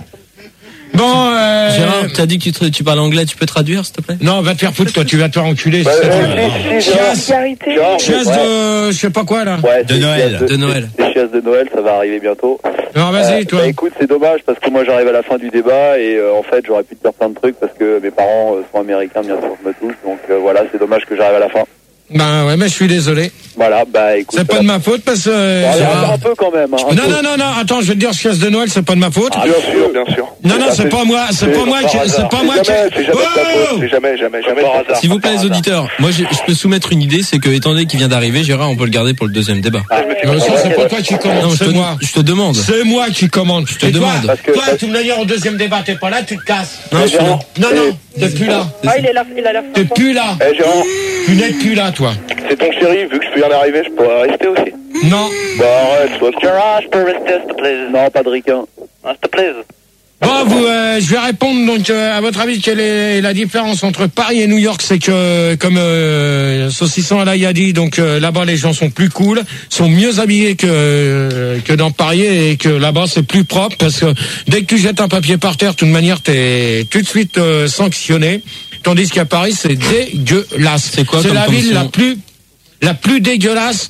Bon, euh... Gérard, t'as dit que tu, te- tu parles anglais, tu peux traduire, s'il te plaît? Non, va te faire foutre, toi, tu vas te faire enculer. Bah, c'est euh, tout. si, si, Gérard. Solidarité. Gérard, Chasse ouais. de... je sais pas quoi, là. Ouais, De c'est Noël, les chasses de Noël. Les chasses de Noël, ça va arriver bientôt. Non, vas-y, Euh, toi. Bah écoute, c'est dommage parce que moi j'arrive à la fin du débat et euh, en fait j'aurais pu te faire plein de trucs parce que mes parents euh, sont américains, bien sûr, je me touche. Donc euh, voilà, c'est dommage que j'arrive à la fin. Ben ouais, mais je suis désolé. Voilà, bah écoute. C'est pas de ma faute parce que... Bon, allez, Gérard- un peu quand même. Hein, un Non, peu. non, non, non, attends, je vais te dire, chasse de Noël, c'est pas de ma faute. Ah, bien sûr, bien sûr. Non, non, c'est pas moi, c'est pas moi qui, c'est pas moi qui... jamais, c'est jamais de ta Oh faute, c'est jamais, jamais, jamais. Par hasard. S'il vous plaît, les auditeurs, moi je, je peux soumettre une idée, c'est que étant donné qu'il vient d'arriver, Gérard, on peut le garder pour le deuxième débat. Non, ça, c'est pas toi qui Non, commande, je c'est te, moi. je te demande. C'est moi qui commande. Je te Et toi, demande. Parce que- toi, de toute manière, au deuxième débat, t'es pas là, tu te casses. Non, je suis là. Non, non, t'es plus là. Ah il est là, il a l'air T'es sympa. plus là. Eh Gérard, Tu n'es plus là, toi. c'est ton chéri, vu que je viens d'arriver, je pourrais rester aussi. Non. Bah arrête, sois con. Gérard, je peux rester, s'il te plaît. Non, pas de ricain. S'il te plaît. Bon, vous, euh, je vais répondre. Donc, euh, à votre avis, quelle est la différence entre Paris et New York? C'est que, comme euh, Saucisson à a dit, donc euh, là-bas les gens sont plus cool, sont mieux habillés que que dans Paris et que là-bas c'est plus propre parce que dès que tu jettes un papier par terre, de toute manière, t'es tout de suite euh, sanctionné. Tandis qu'à Paris, c'est dégueulasse. C'est quoi C'est comme la ville sanction la plus la plus dégueulasse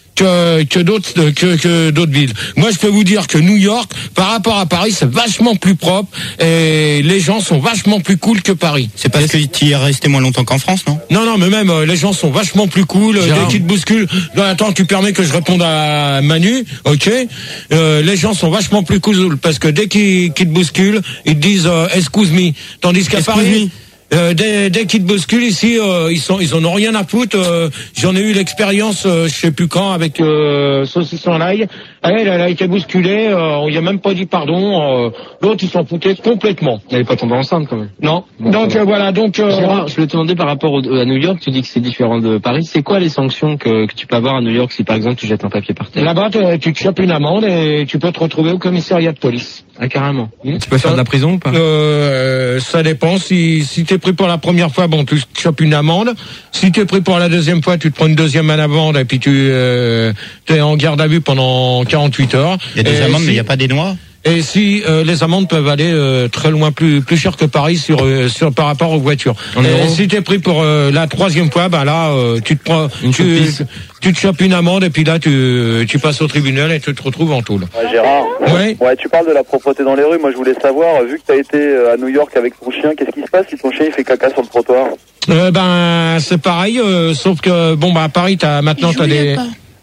que que d'autres que que d'autres villes. Moi, je peux vous dire que New York, par rapport à Paris, c'est vachement plus propre et les gens sont vachement plus cool que Paris. C'est parce que tu y es resté moins longtemps qu'en France, non? Non, non, mais même euh, les gens sont vachement plus cool. euh, Gérard. Dès qu'ils te bousculent, non, attends, tu permets que je réponde à Manu, ok? Euh, les gens sont vachement plus cool parce que dès qu'ils qu'ils te bousculent, ils te disent euh, excuse me. Tandis qu'à Excuse Paris. Euh, dès, dès qu'ils te bousculent ici, euh, ils sont, ils en ont rien à foutre. Euh, J'en ai eu l'expérience, euh, je sais plus quand, avec euh, Saucisson l'ail. Elle, elle a été bousculée. Euh, on lui a même pas dit pardon. Euh, L'autre, ils s'en foutaient complètement. Elle n'est pas tombée enceinte quand même. Non. Bon, donc ça va. euh, voilà. Donc euh, Gérard, je voulais te demander par rapport au- à New York, tu dis que c'est différent de Paris. C'est quoi les sanctions que, que tu peux avoir à New York si par exemple tu jettes un papier par terre? là-bas, tu- tu te chopes une amende et tu peux te retrouver au commissariat de police. Ah carrément. Tu peux faire de la prison ou pas? Euh, ça dépend. Si, si t'es pris pour la première fois, bon, tu te chopes une amende. Si t'es pris pour la deuxième fois, tu te prends une deuxième amende et puis tu euh, t'es en garde à vue pendant quarante-huit heures. Il y a des Et amendes, si- mais il n'y a pas des noix. Et si euh, les amendes peuvent aller euh, très loin, plus plus cher que Paris sur euh, sur par rapport aux voitures. En Et euros si t'es pris pour euh, la troisième fois, ben là euh, tu te prends, Une tu, chopise. tu te chopes une amende et puis là tu tu passes au tribunal et tu te retrouves en tôle. Ouais, Gérard, Ouais. ouais, tu parles de la propreté dans les rues. Moi, je voulais savoir, vu que tu as été euh, à New York avec ton chien, qu'est-ce qui se passe si ton chien il fait caca sur le trottoir? Euh, ben c'est pareil, euh, sauf que bon bah à Paris t'as maintenant t'as des.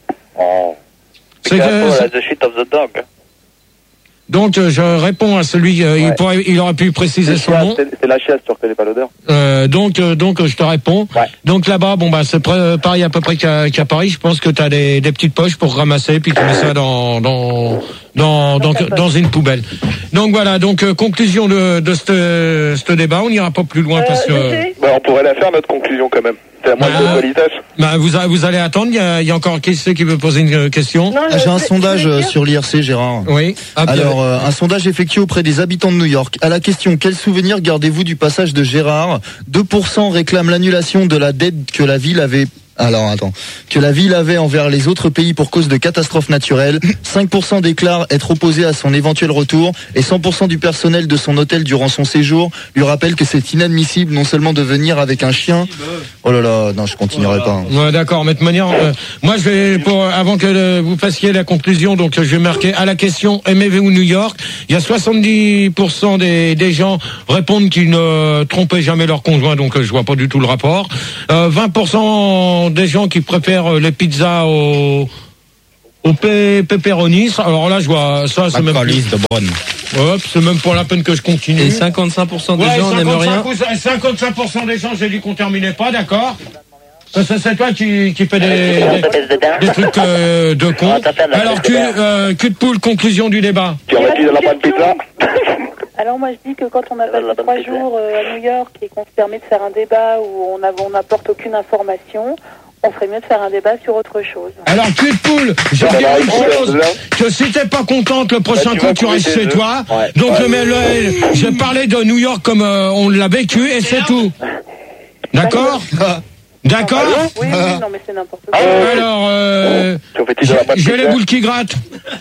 Oh. C'est que- Careful, the shit of the dog. Donc euh, je réponds à celui, euh, il, Ouais. pourrait, il aurait pu préciser C'est son nom. c'est- c'est la chiasse, tu reconnais pas l'odeur? Euh, donc euh, donc je te réponds. Ouais. Donc là-bas, bon bah c'est près- pareil à peu près qu'à qu'à Paris. Je pense que tu as des, des petites poches pour ramasser, puis tu mets ça dans dans dans dans, dans une poubelle. Donc voilà. Donc euh, conclusion de de ce ce débat. On n'ira pas plus loin parce que. Bah, on pourrait la faire, notre conclusion, quand même. C'est à moi Bah, de politesse. Bah vous a- vous allez attendre. Il y a, il y a encore qui c'est qui veut poser une euh, question. Ah, J'ai un sondage euh, sur l'I R C, Gérard. Oui. Ah, bien. Alors, euh, un sondage effectué auprès des habitants de New York. À la question, quel souvenir gardez-vous du passage de Gérard? deux pour cent réclament l'annulation de la dette que la ville avait Alors attends, que la ville avait envers les autres pays pour cause de catastrophes naturelles. cinq pour cent déclarent être opposés à son éventuel retour et cent pour cent du personnel de son hôtel durant son séjour lui rappelle que c'est inadmissible non seulement de venir avec un chien. Oh là là, non, je continuerai pas. Ouais, d'accord, mais de manière, euh, moi je vais pour avant que euh, vous fassiez la conclusion, donc je vais marquer à la question aimez-vous New York. Il y a soixante-dix pour cent des des gens répondent qu'ils ne trompaient jamais leur conjoint, donc euh, je vois pas du tout le rapport. Euh, vingt pour cent des gens qui préfèrent les pizzas au au pe- pepperoni. Alors là, je vois ça, c'est même plus... de bonne. Hop, c'est même pas la peine que je continue. Et cinquante-cinq pour cent des ouais, gens n'aiment rien. cinquante-cinq pour cent des gens, j'ai dit qu'on terminait pas, d'accord. Ça, c'est, c'est toi qui, qui fais des, des, des trucs euh, de con. Alors, cul, euh, cul de poule, conclusion du débat. Tu en mets dans la bonne pizza. Alors moi je dis que quand on a passé trois jours euh, à New York et qu'on se permet de faire un débat où on a- on n'apporte aucune information, on ferait mieux de faire un débat sur autre chose. Alors, cul de poule, je dis une chose, que si t'es pas contente, le prochain coup, tu restes chez toi. Donc, le, le, j'ai parlé de New York comme euh, on l'a vécu et c'est tout. D'accord? D'accord? Oui, oui, non mais c'est n'importe quoi. Alors, euh, j'ai, j'ai les boules qui grattent.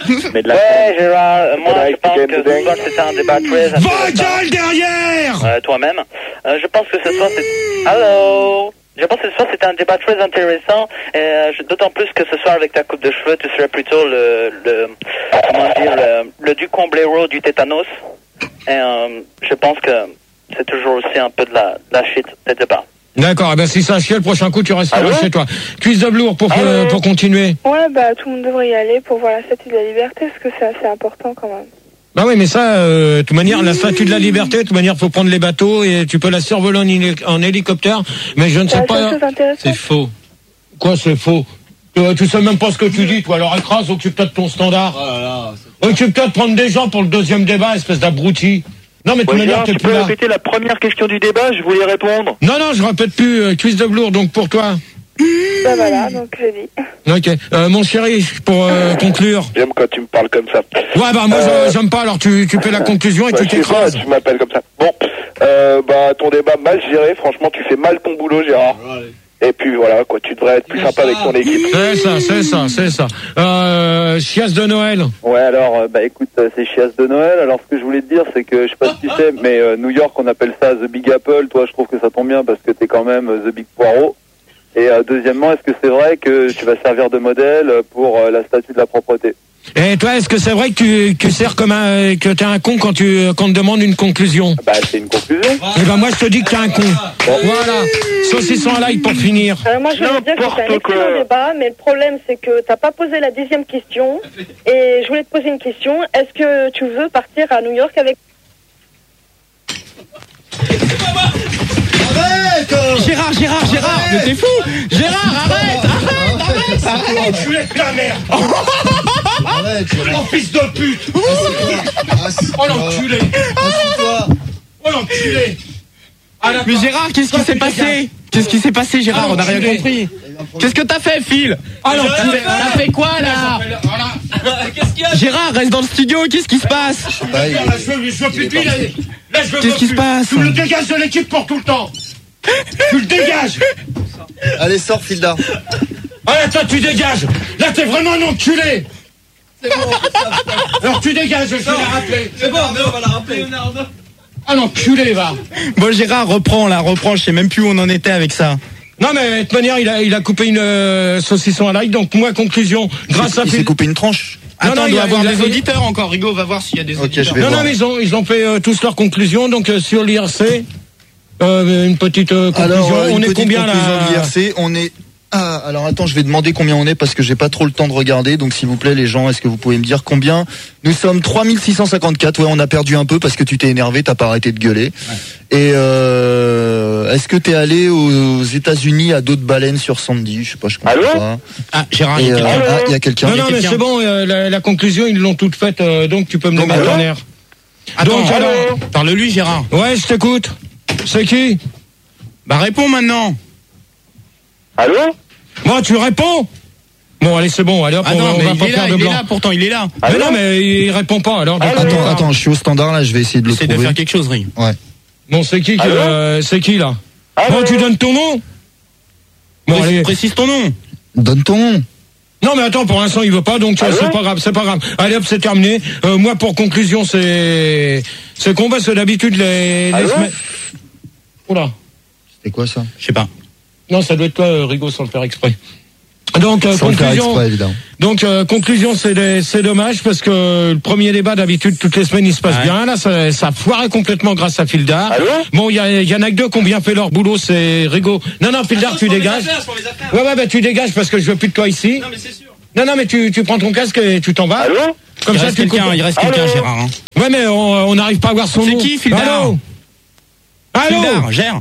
Ouais, Gérard, moi je pense que ce soir c'était un débat très intéressant. Va gueule derrière! Euh, toi-même. Euh, je pense que ce soir c'est... Allô? Je pense que ce soir c'était un débat très intéressant, et euh, je- d'autant plus que ce soir avec ta coupe de cheveux, tu serais plutôt le, le comment dire, le, le Ducomblero du tétanos. Et euh, je pense que c'est toujours aussi un peu de la, de la shit, des débats. D'accord, eh ben si ça chie, le prochain coup, tu resteras chez toi. Cuisse de velours pour, euh, pour continuer. Ouais, bah tout le monde devrait y aller pour voir la statue de la liberté, parce que c'est assez important quand même. Bah oui, mais ça, euh, de toute manière, la statue de la liberté, de toute manière, faut prendre les bateaux et tu peux la survoler en, héli- en hélicoptère, mais je ne sais pas... C'est faux. Quoi, c'est faux? Euh, tu sais même pas ce que tu dis, toi, alors écrase, occupe-toi de ton standard. Occupe-toi de prendre des gens pour le deuxième débat, espèce d'abruti. Non, mais de toute Ouais, manière, Gérard, t'es tu plus peux là. répéter la première question du débat, je voulais répondre. Non, non, je répète plus, euh, cuisse de velours, donc pour toi. Bah voilà, donc j'ai dit. Ok. Euh, mon chéri, pour euh, conclure. J'aime quand tu me parles comme ça. Ouais, bah moi, Euh, je- j'aime pas, alors tu, tu fais la conclusion et Bah, tu je sais pas, t'écrases. tu m'appelles comme ça. Bon, euh, bah ton débat mal géré, franchement tu fais mal ton boulot Gérard. Et puis voilà, quoi, tu devrais être plus sympa avec ton équipe. C'est ça, c'est ça, c'est ça. Euh, chiasse de Noël. Ouais, alors, euh, bah écoute, euh, c'est chiasse de Noël. Alors, ce que je voulais te dire, c'est que, je sais pas si tu sais, mais euh, New York, on appelle ça The Big Apple. Toi, je trouve que ça tombe bien parce que t'es quand même euh, The Big Poireau. Et euh, deuxièmement, est-ce que c'est vrai que tu vas servir de modèle pour euh, la statue de la propreté? Et toi, est-ce que c'est vrai que tu, tu sers comme un, que t'es un con quand tu, quand on te demande une conclusion? Bah, c'est une conclusion. Et ben, moi, je te dis que t'es un con. Voilà. Saucisson à l'ail pour finir. Alors moi je voulais dire que c'est un excellent débat, mais le problème c'est que t'as pas posé la deuxième question, et je voulais te poser une question, est-ce que tu veux partir à New York avec... Arrête Gérard, Gérard, Gérard, mais t'es fou Gérard, arrête, arrête, arrête, arrête. Enculé de la merde. Arrête, Oh, fils de pute. Oh, l'enculé. Oh, l'enculé. Mais Gérard, qu'est-ce qui s'est passé? Qu'est-ce qui s'est passé, Gérard? On n'a rien compris. Qu'est-ce que t'as fait, Phil? Ah, l'enculé. T'as fait quoi, là? Qu'est-ce qu'il y a? Gérard, reste dans le studio, qu'est-ce qui se passe? Là, je veux, je veux pipi, là. Là, je veux Qu'est-ce qui se passe? Tu me le dégages de l'équipe pour tout le temps. Tu le dégages. Allez, sors, Filda. Allez, toi, tu dégages. Là, t'es vraiment un enculé. C'est bon. Alors, tu dégages, je vais la rappeler. C'est bon, mais on va la rappeler. Ah, l'enculé, va. Bon, Gérard, reprends, là, reprends, je sais même plus où on en était avec ça. Non, mais de toute manière, il a, il a coupé une euh, saucisson à l'ail. Donc, moi, conclusion, grâce à Il s'est Phil. coupé une tranche. Attends, non, il il doit a- avoir il a- des auditeurs encore. Rigo va voir s'il y a des Ok, auditeurs. je vais Non, voir. non, mais ils ont, ils ont fait euh, tous leurs conclusions. Donc, euh, sur l'I R C, euh, une petite euh, conclusion. Alors, euh, une on est petite combien là? conclusion de l'I R C, on est... Ah, alors attends, je vais demander combien on est parce que j'ai pas trop le temps de regarder. Donc s'il vous plaît les gens, est-ce que vous pouvez me dire combien? Nous sommes trois mille six cent cinquante-quatre. Ouais, on a perdu un peu parce que tu t'es énervé, t'as pas arrêté de gueuler. Ouais. Et euh, est-ce que t'es allé aux États-Unis à dos de baleine sur Sandy? Je sais pas, je comprends Allô pas. Ah, Gérard, Et, il y a euh, quelqu'un. ah, il y a quelqu'un. Non, non, mais c'est bon, euh, la, la conclusion, ils l'ont toute faite, euh, donc tu peux me les Donc, mettre alors en air. Attends, Donc, alors, parle-lui, Gérard. ouais, je t'écoute. C'est qui? Bah, réponds maintenant. Allô? Bon, tu réponds? Bon, allez, c'est bon, allez hop, Ah on, non, va- on mais va il pas est faire là, de il est blanc. là, pourtant, il est là. Mais non, mais il répond pas, alors. donc, Attends, euh, attends, je suis au standard là, je vais essayer de le Essaye de trouver. faire quelque chose, Ring. Ouais. Bon, c'est qui, que- Allô euh, c'est qui, là? Allô Bon, tu donnes ton nom? Bon, Précise, allez. précise ton nom. Donne ton nom. Non mais attends, pour l'instant il veut pas, donc euh, c'est pas grave, c'est pas grave. Allez hop, c'est terminé. Euh, moi pour conclusion, c'est c'est qu'on va, c'est d'habitude les, les semaines. Oula. C'était quoi ça? Je sais pas. Non, ça doit être toi, euh, Rigaud, sans le faire exprès. Donc euh, Sans le faire conclusion. exprès, évidemment. Donc euh, conclusion, c'est des- c'est dommage parce que le premier débat d'habitude toutes les semaines il se passe Ouais. bien. Là, ça, ça a foiré complètement grâce à Fildar. Allô Bon, il y, a- il y en a que deux qui ont bien fait leur boulot, c'est Rigaud. Non non, Fildar, tu dégages. Ouais ouais, bah tu dégages parce que je veux plus de toi ici. Non mais c'est sûr. Non non, mais tu tu prends ton casque et tu t'en vas. Allô Comme il ça, reste tu quelqu'un, coupes. il reste quelqu'un, Allô Gérard. Hein. Ouais, mais on on n'arrive pas à voir son C'est nom. qui, Fildar? Allô Allô Fildar, gère.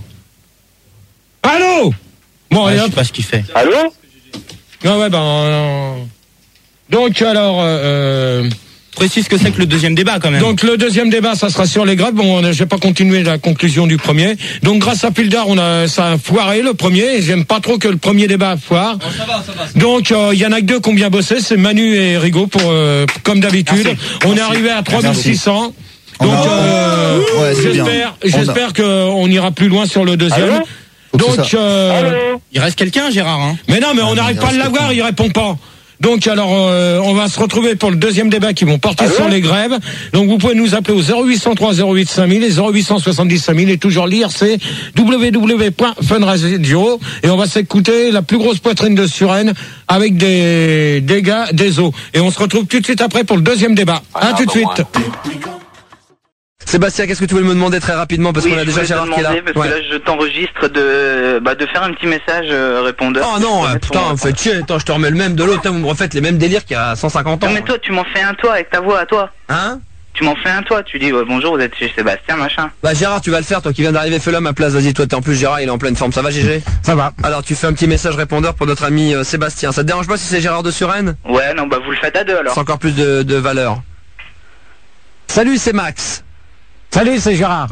Allô Bon, Ouais, allez je hop. sais pas ce qu'il fait. Allô Ouais, ouais, ben. euh, Donc, alors. Euh, Précise que c'est que le deuxième débat quand même. donc, le deuxième débat, ça sera sur les grèves. Bon, je vais pas continuer la conclusion du premier. Donc, grâce à Fildar, on a, ça a foiré le premier. Et j'aime pas trop que le premier débat foire. ça va, ça va. Donc, il y en a que deux qui ont bien bossé. C'est Manu et Rigaud, pour, euh, comme d'habitude. Merci. On est arrivé à trois mille six cents. On Donc, a- euh, Ouais, c'est bien. j'espère, On a- j'espère qu'on ira plus loin sur le deuxième. Allô Faut que Donc, ça- euh, Allô Il reste quelqu'un, Gérard. Hein. mais non, mais on Ah, n'arrive il pas à reste l'avoir, quelqu'un. il répond pas. Donc alors, euh, on va se retrouver pour le deuxième débat qui vont porter Allô sur les grèves. Donc vous pouvez nous appeler au zéro huit cent trois zéro huit cinq mille et zéro huit cent soixante-dix cinq mille et toujours lire c'est w w w point fun radio et on va s'écouter la plus grosse poitrine de Suresnes avec des dégâts des eaux. Et on se retrouve tout de suite après pour le deuxième débat. À tout de suite. Sébastien, qu'est-ce que tu voulais me demander très rapidement parce Oui, qu'on a je déjà voulais te Gérard qui est là. demander, parce Ouais. que là je t'enregistre de bah, de faire un petit message euh, répondeur. Oh non, Pour euh, mettre putain, ton- vous faites chier. Attends, je te remets le même de l'autre. Putain, Vous me refaites les mêmes délires qu'il y a cent cinquante ans. Non mais toi tu m'en fais un toi avec ta voix à toi. Hein? Tu m'en fais un toi, tu dis ouais, bonjour vous êtes chez Sébastien machin. Bah Gérard, tu vas le faire, toi qui viens d'arriver, fais-le à ma place. Vas-y, toi t'es en plus Gérard, il est en pleine forme. Ça va, G G? Ça va. Alors tu fais un petit message répondeur pour notre ami euh, Sébastien. Ça te dérange pas si c'est Gérard de Suresnes? Ouais non bah vous le faites à deux alors. C'est encore plus de, de valeur. Salut, c'est Max. Salut, c'est Gérard.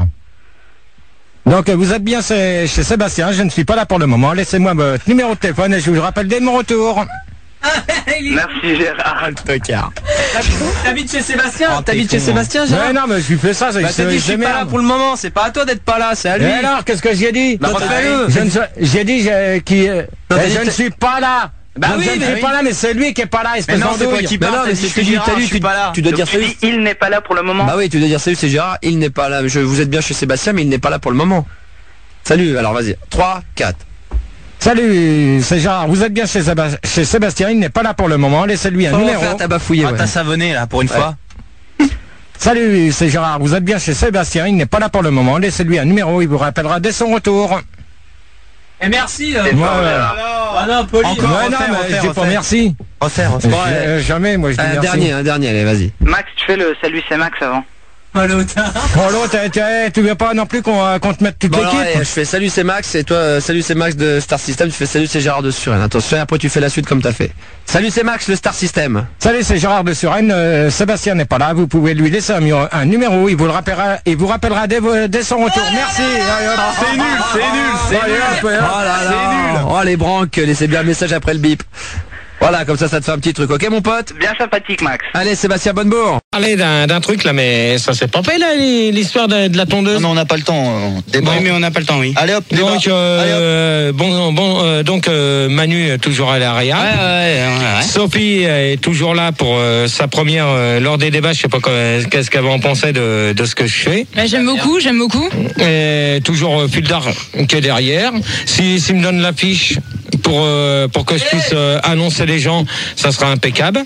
Donc vous êtes bien chez, chez Sébastien, je ne suis pas là pour le moment. Laissez-moi votre numéro de téléphone et je vous rappelle dès mon retour. Merci Gérard. Tocard. T'habites chez Sébastien? Oh, T'habites t'es chez con, Sébastien, hein. Gérard? Ouais, non, mais je lui fais ça, c'est Bah t'as dit je suis pas là pour le moment, c'est pas à toi d'être pas là, c'est à lui. Et alors, qu'est-ce que j'ai dit? Bah refais-le. Je ne suis- J'ai dit je- qui, euh, Non, t'as eh, dit je que ne t'es- suis pas là. Bah Donc, oui, je ne mais suis oui. pas là, mais c'est lui qui est pas là, espèce Mais non, c'est d'andouille. pas qui parle, Mais non, t'as mais dit, c'est je suis Gérard, Gérard, je je suis suis pas là. pas Tu dois Donc dire tu salut. dis il n'est pas là pour le moment. Bah oui, tu dois dire salut, c'est Gérard, il n'est pas là. Je, vous êtes bien chez Sébastien, mais il n'est pas là pour le moment. Salut, alors vas-y. trois, quatre. Salut, c'est Gérard. Vous êtes bien chez, Séba- chez Sébastien, il n'est pas là pour le moment. Laissez-lui un Faut numéro. faire, t'as bafouillé, Ah, ouais. t'as savonné là pour une Ouais. fois. Salut, c'est Gérard. Vous êtes bien chez Sébastien, il n'est pas là pour le moment. Laissez-lui un numéro, il vous rappellera dès son retour. Et merci. Ouais, ouais. Ah non, Poli. Encore, ouais, non, mais je dis pas merci. Refaire, Je- euh, jamais, moi je dis Un merci. dernier, un dernier, allez, vas-y. Max tu fais le salut c'est Max avant. Oh l'autre, eh, tu- eh, tu veux pas non plus qu'on euh, qu'on te mette toute Bon, alors, l'équipe? allez, je fais salut, c'est Max, et toi, euh, salut, c'est Max de Star System, tu fais salut, c'est Gérard de Suresnes. Attention, après tu fais la suite comme t'as fait. Salut, c'est Max, le Star System. Salut, c'est Gérard de Suresnes. Euh, Sébastien n'est pas là. Vous pouvez lui laisser un, numéro- un numéro. Il vous le rappellera, il vous rappellera dès, vo- dès son retour. Merci. Allez, hop. C'est nul, c'est nul, c'est Allez, nul. hop, hop. Oh là là. Oh les branques, laissez bien le message après le bip. Voilà, comme ça, ça te fait un petit truc, ok mon pote? Bien sympathique Max. Allez, Sébastien Bonnebourg. Parler d'un d'un truc là, mais ça s'est pas fait là, l'histoire de, de la tondeuse. Non, mais on n'a pas le temps. euh, débat. Oui, mais on n'a pas le temps, oui. Allez hop, débat. Donc, euh, bon, bon, euh, donc euh, Manu est toujours à l'arrière. Ouais, ouais, ouais, ouais. Sophie est toujours là pour euh, sa première euh, lors des débats. Je sais pas quoi- qu'est-ce qu'elle va en penser de, de ce que je fais. Bah, j'aime beaucoup, j'aime beaucoup. Et toujours euh, Fildar qui est derrière. Si s'il me donne l'affiche pour euh, pour que je puisse euh, annoncer les gens, ça sera impeccable.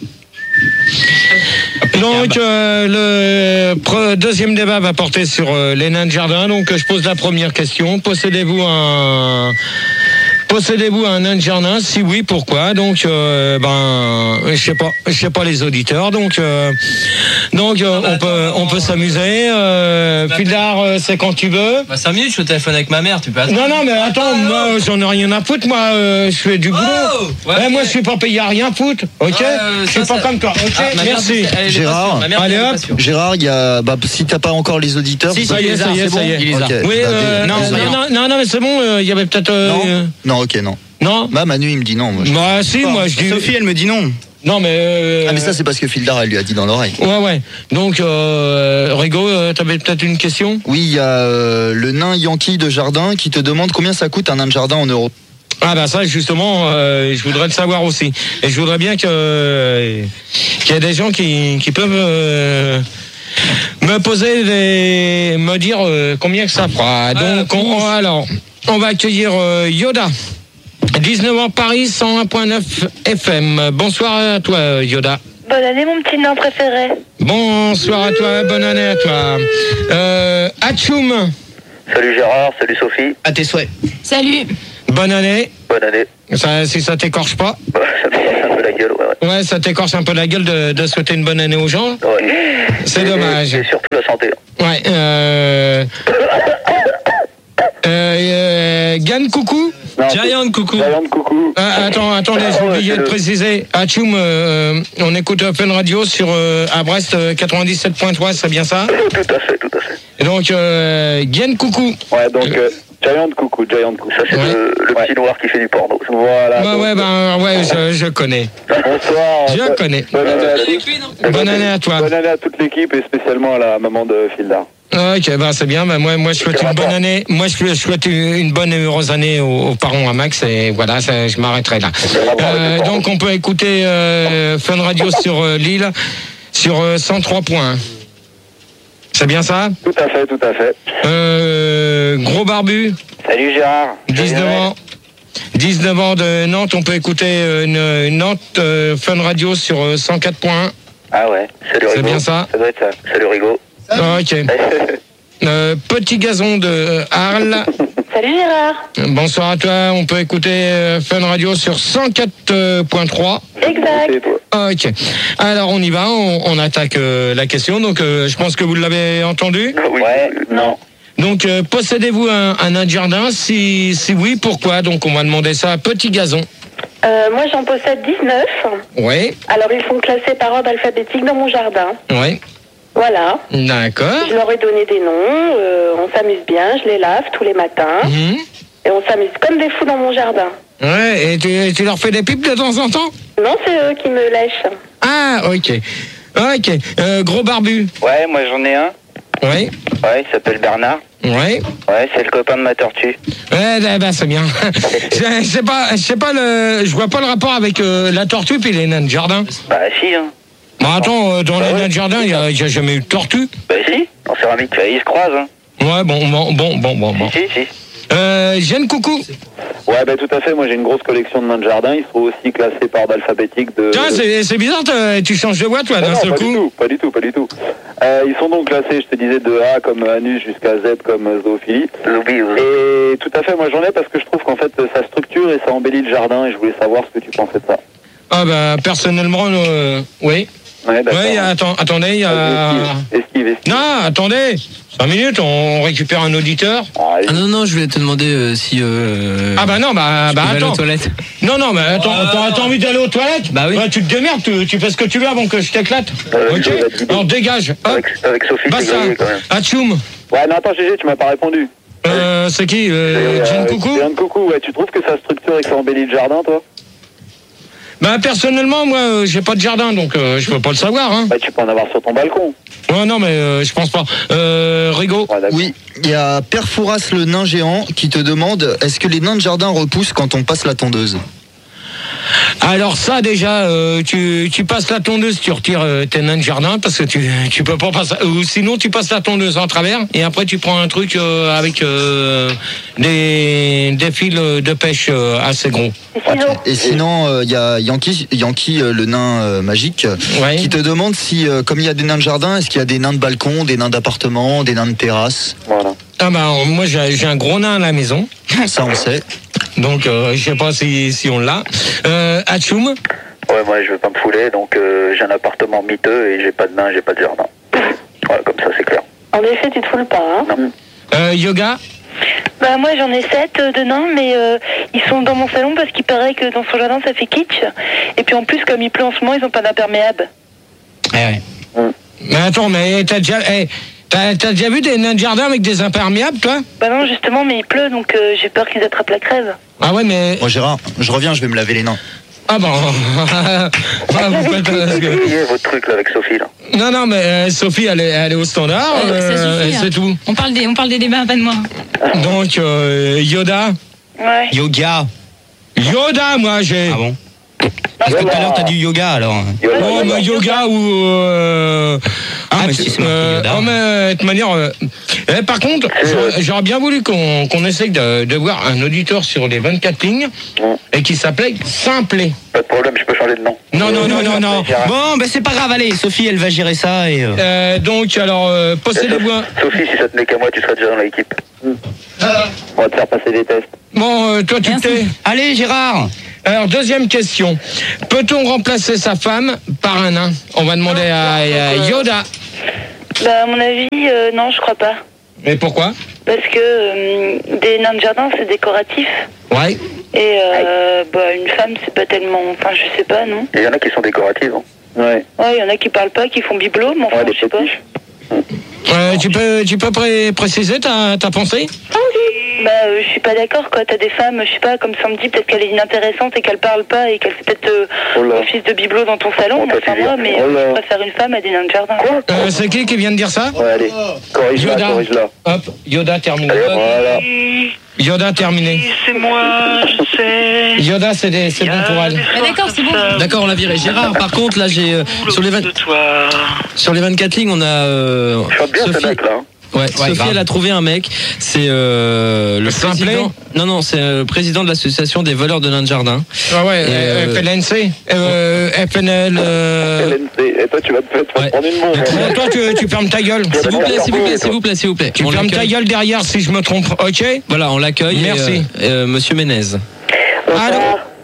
Donc euh, le pre- deuxième débat va porter sur euh, les nains de jardin. Donc je pose la première question. Possédez-vous un Possédez-vous un nain de jardin? Si oui, pourquoi? Donc, euh, ben, je sais pas, je sais pas les auditeurs. Donc, euh, donc, euh, on peut, on peut s'amuser. Euh, Fildar, euh, c'est quand tu veux. Bah cinq minutes, je suis au téléphone avec ma mère, tu peux attendre. Non, non, mais attends, moi, j'en ai rien à foutre. Moi, euh, je fais du boulot. ouais, Eh, moi, ouais. je suis pas payé à rien foutre. Ok. Ouais, euh, je suis ça, pas ça- comme toi. Ok. Ah, ma mère, Merci. elle est pas sûre. Gérard. Ma mère, Allez, elle est pas hop. sûre. Gérard, il y a, bah, si t'as pas encore les auditeurs, Si, bah, Ça y est, ça y est, ça y est. Il les a. ok. Oui, Bah, euh, des- non, des- non, non, non, non, mais c'est bon. euh, Il y avait peut-être. euh, non, non, ok, non. Non. Bah, Manu, il me dit non. Moi, je- Bah, si, moi, je dis. Sophie, elle me dit non. Non, mais. euh, Ah, mais ça, c'est parce que Fildar, elle lui a dit dans l'oreille. Ouais, ouais. Donc, euh, Rigo, euh, t'avais peut-être une question? Oui, il y a euh, le nain Yankee de jardin qui te demande combien ça coûte un nain de jardin en euros. Ah bah ça justement, euh, je voudrais le savoir aussi. Et je voudrais bien que euh, qu'il y ait des gens qui, qui peuvent euh, me poser des, me dire euh, combien que ça fera. Donc on, alors on va accueillir euh, Yoda. dix-neuf ans Paris, cent un point neuf F M. Bonsoir à toi Yoda. Bonne année mon petit nain préféré. Bonsoir à toi, bonne année à toi. Euh, Atchoum. Salut Gérard, salut Sophie. À tes souhaits. Salut. Bonne année. Bonne année. Ça, si ça t'écorche pas. Bah, ça t'écorche un peu la gueule, ouais. Ouais, ouais ça t'écorche un peu la gueule de, de souhaiter une bonne année aux gens. Ouais. C'est et, dommage. Et surtout la santé. Ouais. Euh... euh, euh Gan coucou. Giant coucou. Giant coucou. Ah, attends, attendez, j'ai oublié de préciser. Atchoum, euh, on écoute Fun Radio sur euh, à Brest euh, quatre-vingt-dix-sept point trois, c'est bien ça? Tout à fait, tout à fait. Et donc, euh, Gian coucou. Ouais, donc euh, Giant coucou, Giant coucou. Ça c'est ouais. le, le ouais. petit noir qui fait du porno. Voilà. Bah ouais, bah ouais, je, je connais. Bonsoir. Je connais. Bonne année à tous. Bonne année à toi. Bonne année à toute l'équipe et spécialement à la maman de Fildar. Ok, bah c'est bien. Bah moi, moi je souhaite une bonne année. Moi je souhaite une bonne et heureuse année aux, aux parents à Max et voilà, ça, je m'arrêterai là. Euh, donc on peut écouter euh, Fun Radio sur euh, Lille sur euh, cent trois points. C'est bien ça? Tout à fait, tout à fait. Euh, gros barbu. Salut Gérard. dix-neuf ans. dix-neuf ans de Nantes. On peut écouter une, une Nantes euh, Fun Radio sur euh, cent quatre point un. Ah ouais. Salut Rigo. C'est bien ça? Ça doit être ça. Salut Rigo. Ah, ok. euh, petit gazon de Arles. Salut Gérard. Bonsoir à toi. On peut écouter euh, Fun Radio sur cent quatre point trois. Exact. Ok. Alors on y va. On, on attaque euh, la question. Donc euh, je pense que vous l'avez entendu. Oui. Ouais. Non. Donc euh, possédez-vous un, un nain de jardin? Si, si oui, pourquoi? Donc on va demander ça à Petit Gazon. Euh, moi j'en possède dix-neuf. Oui. Alors ils sont classés par ordre alphabétique dans mon jardin. Oui. Voilà. D'accord. Je leur ai donné des noms, euh, on s'amuse bien, je les lave tous les matins. Mmh. Et on s'amuse comme des fous dans mon jardin. Ouais, et tu, tu leur fais des pipes de temps en temps? Non, c'est eux qui me lèchent. Ah, ok. Ok. Euh, gros barbu. Ouais, moi j'en ai un. Oui. Ouais, il s'appelle Bernard. Oui. Ouais, c'est le copain de ma tortue. Ouais, bah, bah c'est bien. je sais pas, je sais pas le, je vois pas le rapport avec euh, la tortue puis les nains de jardin. Bah si, hein. Bah attends, euh, dans bah, les nains ouais. de jardin, il y a, y a jamais eu de tortue. Bah si, en céramique, ils se croisent, hein. Ouais, bon, bon, bon, bon, bon. bon. Si, si. Euh, Jeanne coucou. Ouais, bah tout à fait. Moi, j'ai une grosse collection de nains de jardin. Ils sont aussi classés par ordre alphabétique de. Tiens, c'est, c'est bizarre, tu changes de voix, toi, d'un seul pas coup. Du tout, pas du tout, pas du tout. Euh, ils sont donc classés, je te disais, de A comme Anus jusqu'à Z comme zoophilie. Et tout à fait, moi j'en ai parce que je trouve qu'en fait, ça structure et ça embellit le jardin. Et je voulais savoir ce que tu pensais de ça. Ah bah personnellement, euh, oui. Ouais, d'accord. Ouais, attends, attendez, il y a... Esquive, esquive. Non, attendez, cinq minutes, on récupère un auditeur. Ah, ah non, non, je voulais te demander euh, si... Euh, ah bah non, bah, bah attends. Aux toilettes. Non, non, mais attends, oh, t'as, t'as envie d'aller aux toilettes? Bah oui. Bah, tu te démerdes, tu, tu fais ce que tu veux avant que je t'éclate. Euh, ok, alors dégage. Hop. Avec, avec Sophie, bah, c'est grillé quand même. Atchoum. Ouais, non, attends, Gégé, tu m'as pas répondu. Euh, c'est qui euh, Jeanne Coucou Jeanne Coucou, ouais, tu trouves que ça structure et que ça embellit le jardin, toi? Bah personnellement, moi, euh, j'ai pas de jardin, donc euh, je peux pas le savoir. Hein. Bah tu peux en avoir sur ton balcon. Ouais, non, mais euh, je pense pas. Euh, Rigo. Ouais, oui, il y a Père Fouras le nain géant qui te demande est-ce que les nains de jardin repoussent quand on passe la tondeuse? Alors ça déjà, euh, tu, tu passes la tondeuse, tu retires euh, tes nains de jardin parce que tu tu peux pas passer. Ou sinon tu passes la tondeuse en travers et après tu prends un truc euh, avec euh, des des fils de pêche euh, assez gros. Et sinon il euh, y a Yankee Yankee euh, le nain euh, magique ouais. qui te demande si euh, comme il y a des nains de jardin, est-ce qu'il y a des nains de balcon, des nains d'appartement, des nains de terrasse? Voilà. Ah bah moi j'ai, j'ai un gros nain à la maison. Ça on sait. Donc euh, je sais pas si si on l'a. Euh, Atchoum. Ouais, moi je veux pas me fouler, donc euh, j'ai un appartement miteux et j'ai pas de nain, j'ai pas de jardin. Voilà, comme ça c'est clair. En effet, tu te foules pas, hein? Non. Euh, yoga. Bah moi j'en ai sept euh, de nains, mais euh, ils sont dans mon salon parce qu'il paraît que dans son jardin ça fait kitsch. Et puis en plus comme il pleut en ce moment, ils ont pas d'imperméable. Eh ouais. Mm. Mais attends, mais t'as déjà... Eh, T'as, t'as déjà vu des nains de jardin avec des imperméables, toi? Bah non, justement, mais il pleut, donc euh, j'ai peur qu'ils attrapent la crève. Ah ouais, mais... Moi, Gérard, je reviens, je vais me laver les nains. Ah bon... ah, vous faites... Euh, votre truc, là, avec Sophie, là. Non, non, mais euh, Sophie, elle est, elle est au standard, ouais, euh, ça suffit, c'est hein. tout. On parle des, on parle des débats, pas de moi. Donc, euh, Yoda. Ouais. Yoga. Yoda, moi, j'ai. Ah bon? Parce que tout à l'heure, t'as dit yoga, alors. Oh, mais yoga ou... Euh, ah, mais si c'est marqué yoda. Oh, mais de toute manière... Euh, eh, par contre, j'aurais, j'aurais bien voulu qu'on, qu'on essaye de, de voir un auditeur sur les vingt-quatre lignes et qui s'appelait Simplet. Pas de problème, je peux changer de nom. Non, non, non, non, non. Bon, ben c'est pas grave, allez, Sophie, elle va gérer ça et... Euh... Euh, donc, alors, euh, possédez-vous un... Sophie, si ça tenait qu'à moi, tu serais déjà dans l'équipe. Mm. On va te faire passer des tests. Bon, euh, toi, tu t'es... Allez, Gérard. Alors, deuxième question. Peut-on remplacer sa femme par un nain? On va demander à, à Yoda. Bah, à mon avis, euh, non, je crois pas. Mais pourquoi? Parce que euh, des nains de jardin, c'est décoratif. Ouais. Et euh, bah, une femme, c'est pas tellement... Enfin, je sais pas, non? Il y en a qui sont décoratives. Hein. Ouais. Ouais, il y en a qui parlent pas, qui font bibelot, mais enfin, ouais, je sais pas. Euh, tu peux, tu peux pré- préciser ta, ta pensée? Bah, euh, je suis pas d'accord, quoi. T'as des femmes, je sais pas, comme samedi, peut-être qu'elle est inintéressante et qu'elle parle pas et qu'elle fait peut-être euh, oh office de bibelot dans ton salon. Oh, enfin, moi, mais oh je préfère une femme à des nains de jardin. Quoi euh, C'est qui qui vient de dire ça? Ouais, allez. Corrige-la, Yoda. corrige-la. Hop, Yoda terminé. Allez, voilà. Yoda terminé. C'est moi, je sais. Yoda, c'est, des, c'est bon pour elle. Ah, d'accord, c'est bon. D'accord, on l'a viré. Gérard, par contre, là, j'ai euh, sur les vingt... sur les vingt-quatre lignes, on a. Euh, je bien Sophie... ce mec là. Ouais, ouais, Sophie, grave. Elle a trouvé un mec. C'est euh, le Simplet président. Non, non, c'est le président de l'association des voleurs de nains de jardin. Ah ouais, euh, F L N C, euh, F N L. Euh... F L N C. Et toi, tu vas te faire ouais. prendre une bombe. Bon, toi, tu, tu fermes ta gueule. S'il vous plaît, s'il vous plaît, s'il vous plaît, s'il vous plaît. Tu on fermes ta gueule derrière, si je me trompe. Ok. Voilà, on l'accueille. Merci, et, euh, euh, Monsieur Ménez. Allô.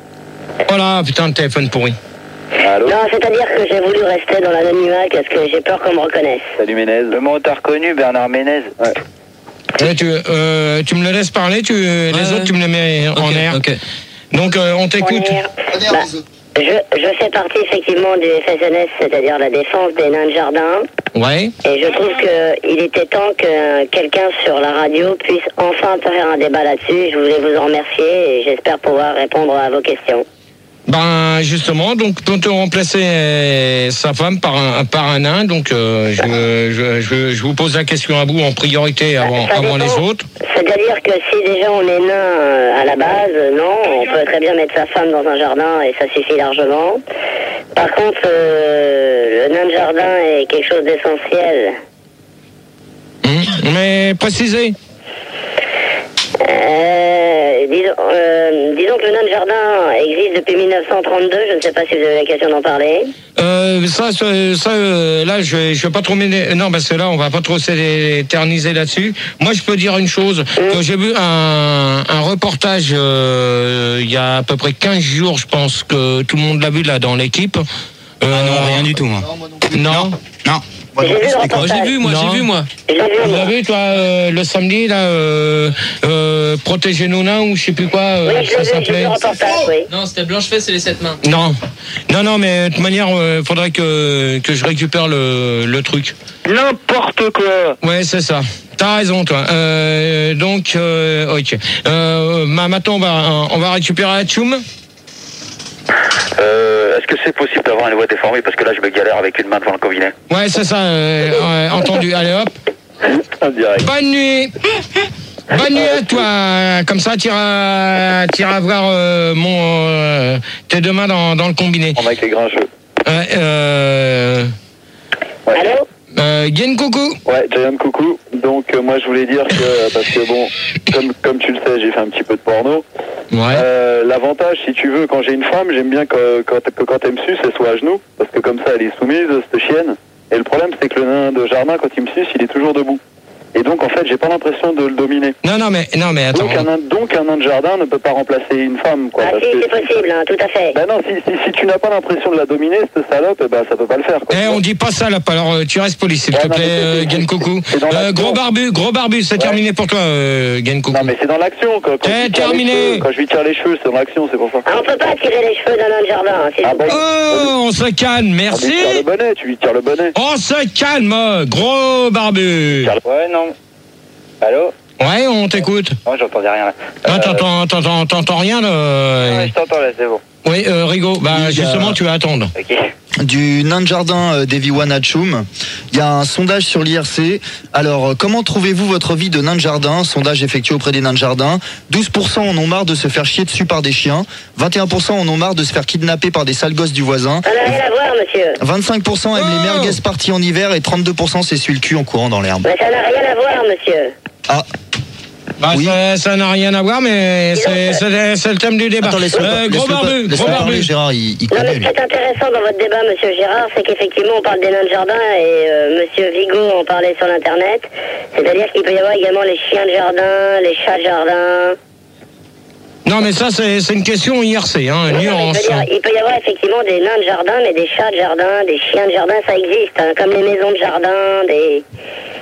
Oh là, putain, le téléphone pourri. Allô? Non, c'est-à-dire que j'ai voulu rester dans l'anonymat parce que j'ai peur qu'on me reconnaisse. Salut Ménez. Le mot t'a reconnu, Bernard Ménez. Ouais. Et tu, euh, tu me le laisses parler, tu, ouais, les autres, tu me les mets en okay, air. Okay. Donc, euh, on t'écoute. Bah, je, je fais partie effectivement du F S N S, c'est-à-dire la défense des nains de jardin. Ouais. Et je trouve qu'il était temps que quelqu'un sur la radio puisse enfin faire un débat là-dessus. Je voulais vous en remercier et j'espère pouvoir répondre à vos questions. Ben justement, donc peut-on remplacer euh, sa femme par un par un nain. Donc euh, je, je, je je vous pose la question à vous en priorité avant ça avant dépend. les autres. C'est-à-dire que si déjà on est nain à la base, non, on peut très bien mettre sa femme dans un jardin et ça suffit largement. Par contre, euh, le nain de jardin est quelque chose d'essentiel. Mmh. Mais précisez. Euh, disons, euh, disons que le nain de jardin existe depuis mille neuf cent trente-deux, je ne sais pas si vous avez l'occasion d'en parler. Euh, ça, ça, ça euh, là, je vais, je vais pas trop m'éner- non, parce que là, on va pas trop s'éterniser là-dessus. Moi, je peux dire une chose. Mmh. Que j'ai vu un, un reportage euh, il y a à peu près quinze jours, je pense que tout le monde l'a vu là dans l'équipe. Euh, ah non, rien du tout, moi. Non, non. Moi, j'ai, vu moi, j'ai vu, moi, non. j'ai vu, moi. Vous avez vu, toi, euh, le samedi, là, euh, euh, Protéger nos nains, ou je sais plus quoi, euh, oui, ça s'appelait. Oui. Non, c'était Blanche-Fesse et les sept mains. Non, non, non, mais de toute manière, il euh, faudrait que, que je récupère le, le truc. N'importe quoi. Ouais, c'est ça. T'as raison, toi. Euh, donc, euh, ok. Euh, bah, maintenant, on va, on va récupérer la tchoum. Euh, est-ce que c'est possible d'avoir une voix déformée? Parce que là, je me galère avec une main devant le cabinet. Ouais, c'est ça. Euh, ouais, entendu. Allez, hop. Bonne nuit. Bonne nuit à toi. Comme ça, tu iras, tu iras voir euh, mon, euh, tes deux mains dans, dans le combiné. On a avec les grincheux. Ouais, euh... Ouais. Allô? Euh, Gianni Coucou. Ouais, Gianni Coucou. Donc euh, moi je voulais dire que parce que bon, comme comme tu le sais, j'ai fait un petit peu de porno. Ouais. Euh, l'avantage, si tu veux, quand j'ai une femme, j'aime bien que quand, que quand elle me suce, elle soit à genoux, parce que comme ça, elle est soumise, cette chienne. Et le problème, c'est que le nain de jardin, quand il me suce, il est toujours debout. Et donc, en fait, j'ai pas l'impression de le dominer. Non, non, mais, non, mais attends. Donc un, nain, donc, un nain de jardin ne peut pas remplacer une femme, quoi. Ah, parce si, que... c'est possible, hein, tout à fait. Ben non, si, si, si tu n'as pas l'impression de la dominer, cette salope, eh ben, ça peut pas le faire, quoi. Eh, on dit pas ça, là, alors euh, tu restes poli, s'il ouais, te non, plaît, euh, Gen Coucou. Euh, gros barbu, gros barbu, c'est ouais. terminé pour toi, euh, Gen Coucou. Non, mais c'est dans l'action, quoi. Quand, eh, terminé. Cheveux, quand je lui tire les cheveux, c'est dans l'action, c'est pour ça. Ah, on peut pas tirer les cheveux d'un nain de jardin, hein, ah, bon, oh, on se calme, merci. Tu lui tires le bonnet, tu lui tires le bonnet. On se calme, gros barbu. Ouais, non. Allô? Ouais, on t'écoute. Non, j'entendais rien là. Non, euh... t'entends, t'entends, t'entends rien là. Ouais, je t'entends là, c'est bon. Oui, euh, Rigaud, bah, justement, tu vas attendre. Ok. Du nain de jardin euh, Deviwan Hachoum. Il y a un sondage sur l'I R C. Alors, euh, comment trouvez-vous votre vie de nain de jardin? Sondage effectué auprès des nains de jardin. douze pour cent en ont marre de se faire chier dessus par des chiens. vingt et un pour cent en ont marre de se faire kidnapper par des sales gosses du voisin. Ça n'a rien à voir, monsieur. vingt-cinq pour cent aiment les merguez parties en hiver et trente-deux pour cent s'essuient le cul en courant dans l'herbe. Mais ça n'a rien à voir, monsieur. Ah. Bah, oui. ça, ça n'a rien à voir, mais c'est, c'est, c'est le thème du débat. Attends, laisse-le, euh, gros laisse-le, barbu, laisse-le gros barbu. parler, Gérard, il, il Non, connaît, mais ce qui est intéressant dans votre débat, monsieur Gérard, c'est qu'effectivement, on parle des nains de jardin et euh, monsieur Vigo en parlait sur l'internet. C'est-à-dire qu'il peut y avoir également les chiens de jardin, les chats de jardin. Non, mais ça, c'est, c'est une question I R C, hein, Non, nuance. mais je veux dire, il peut y avoir effectivement des nains de jardin, mais des chats de jardin, des chiens de jardin, ça existe, hein, comme les maisons de jardin, des...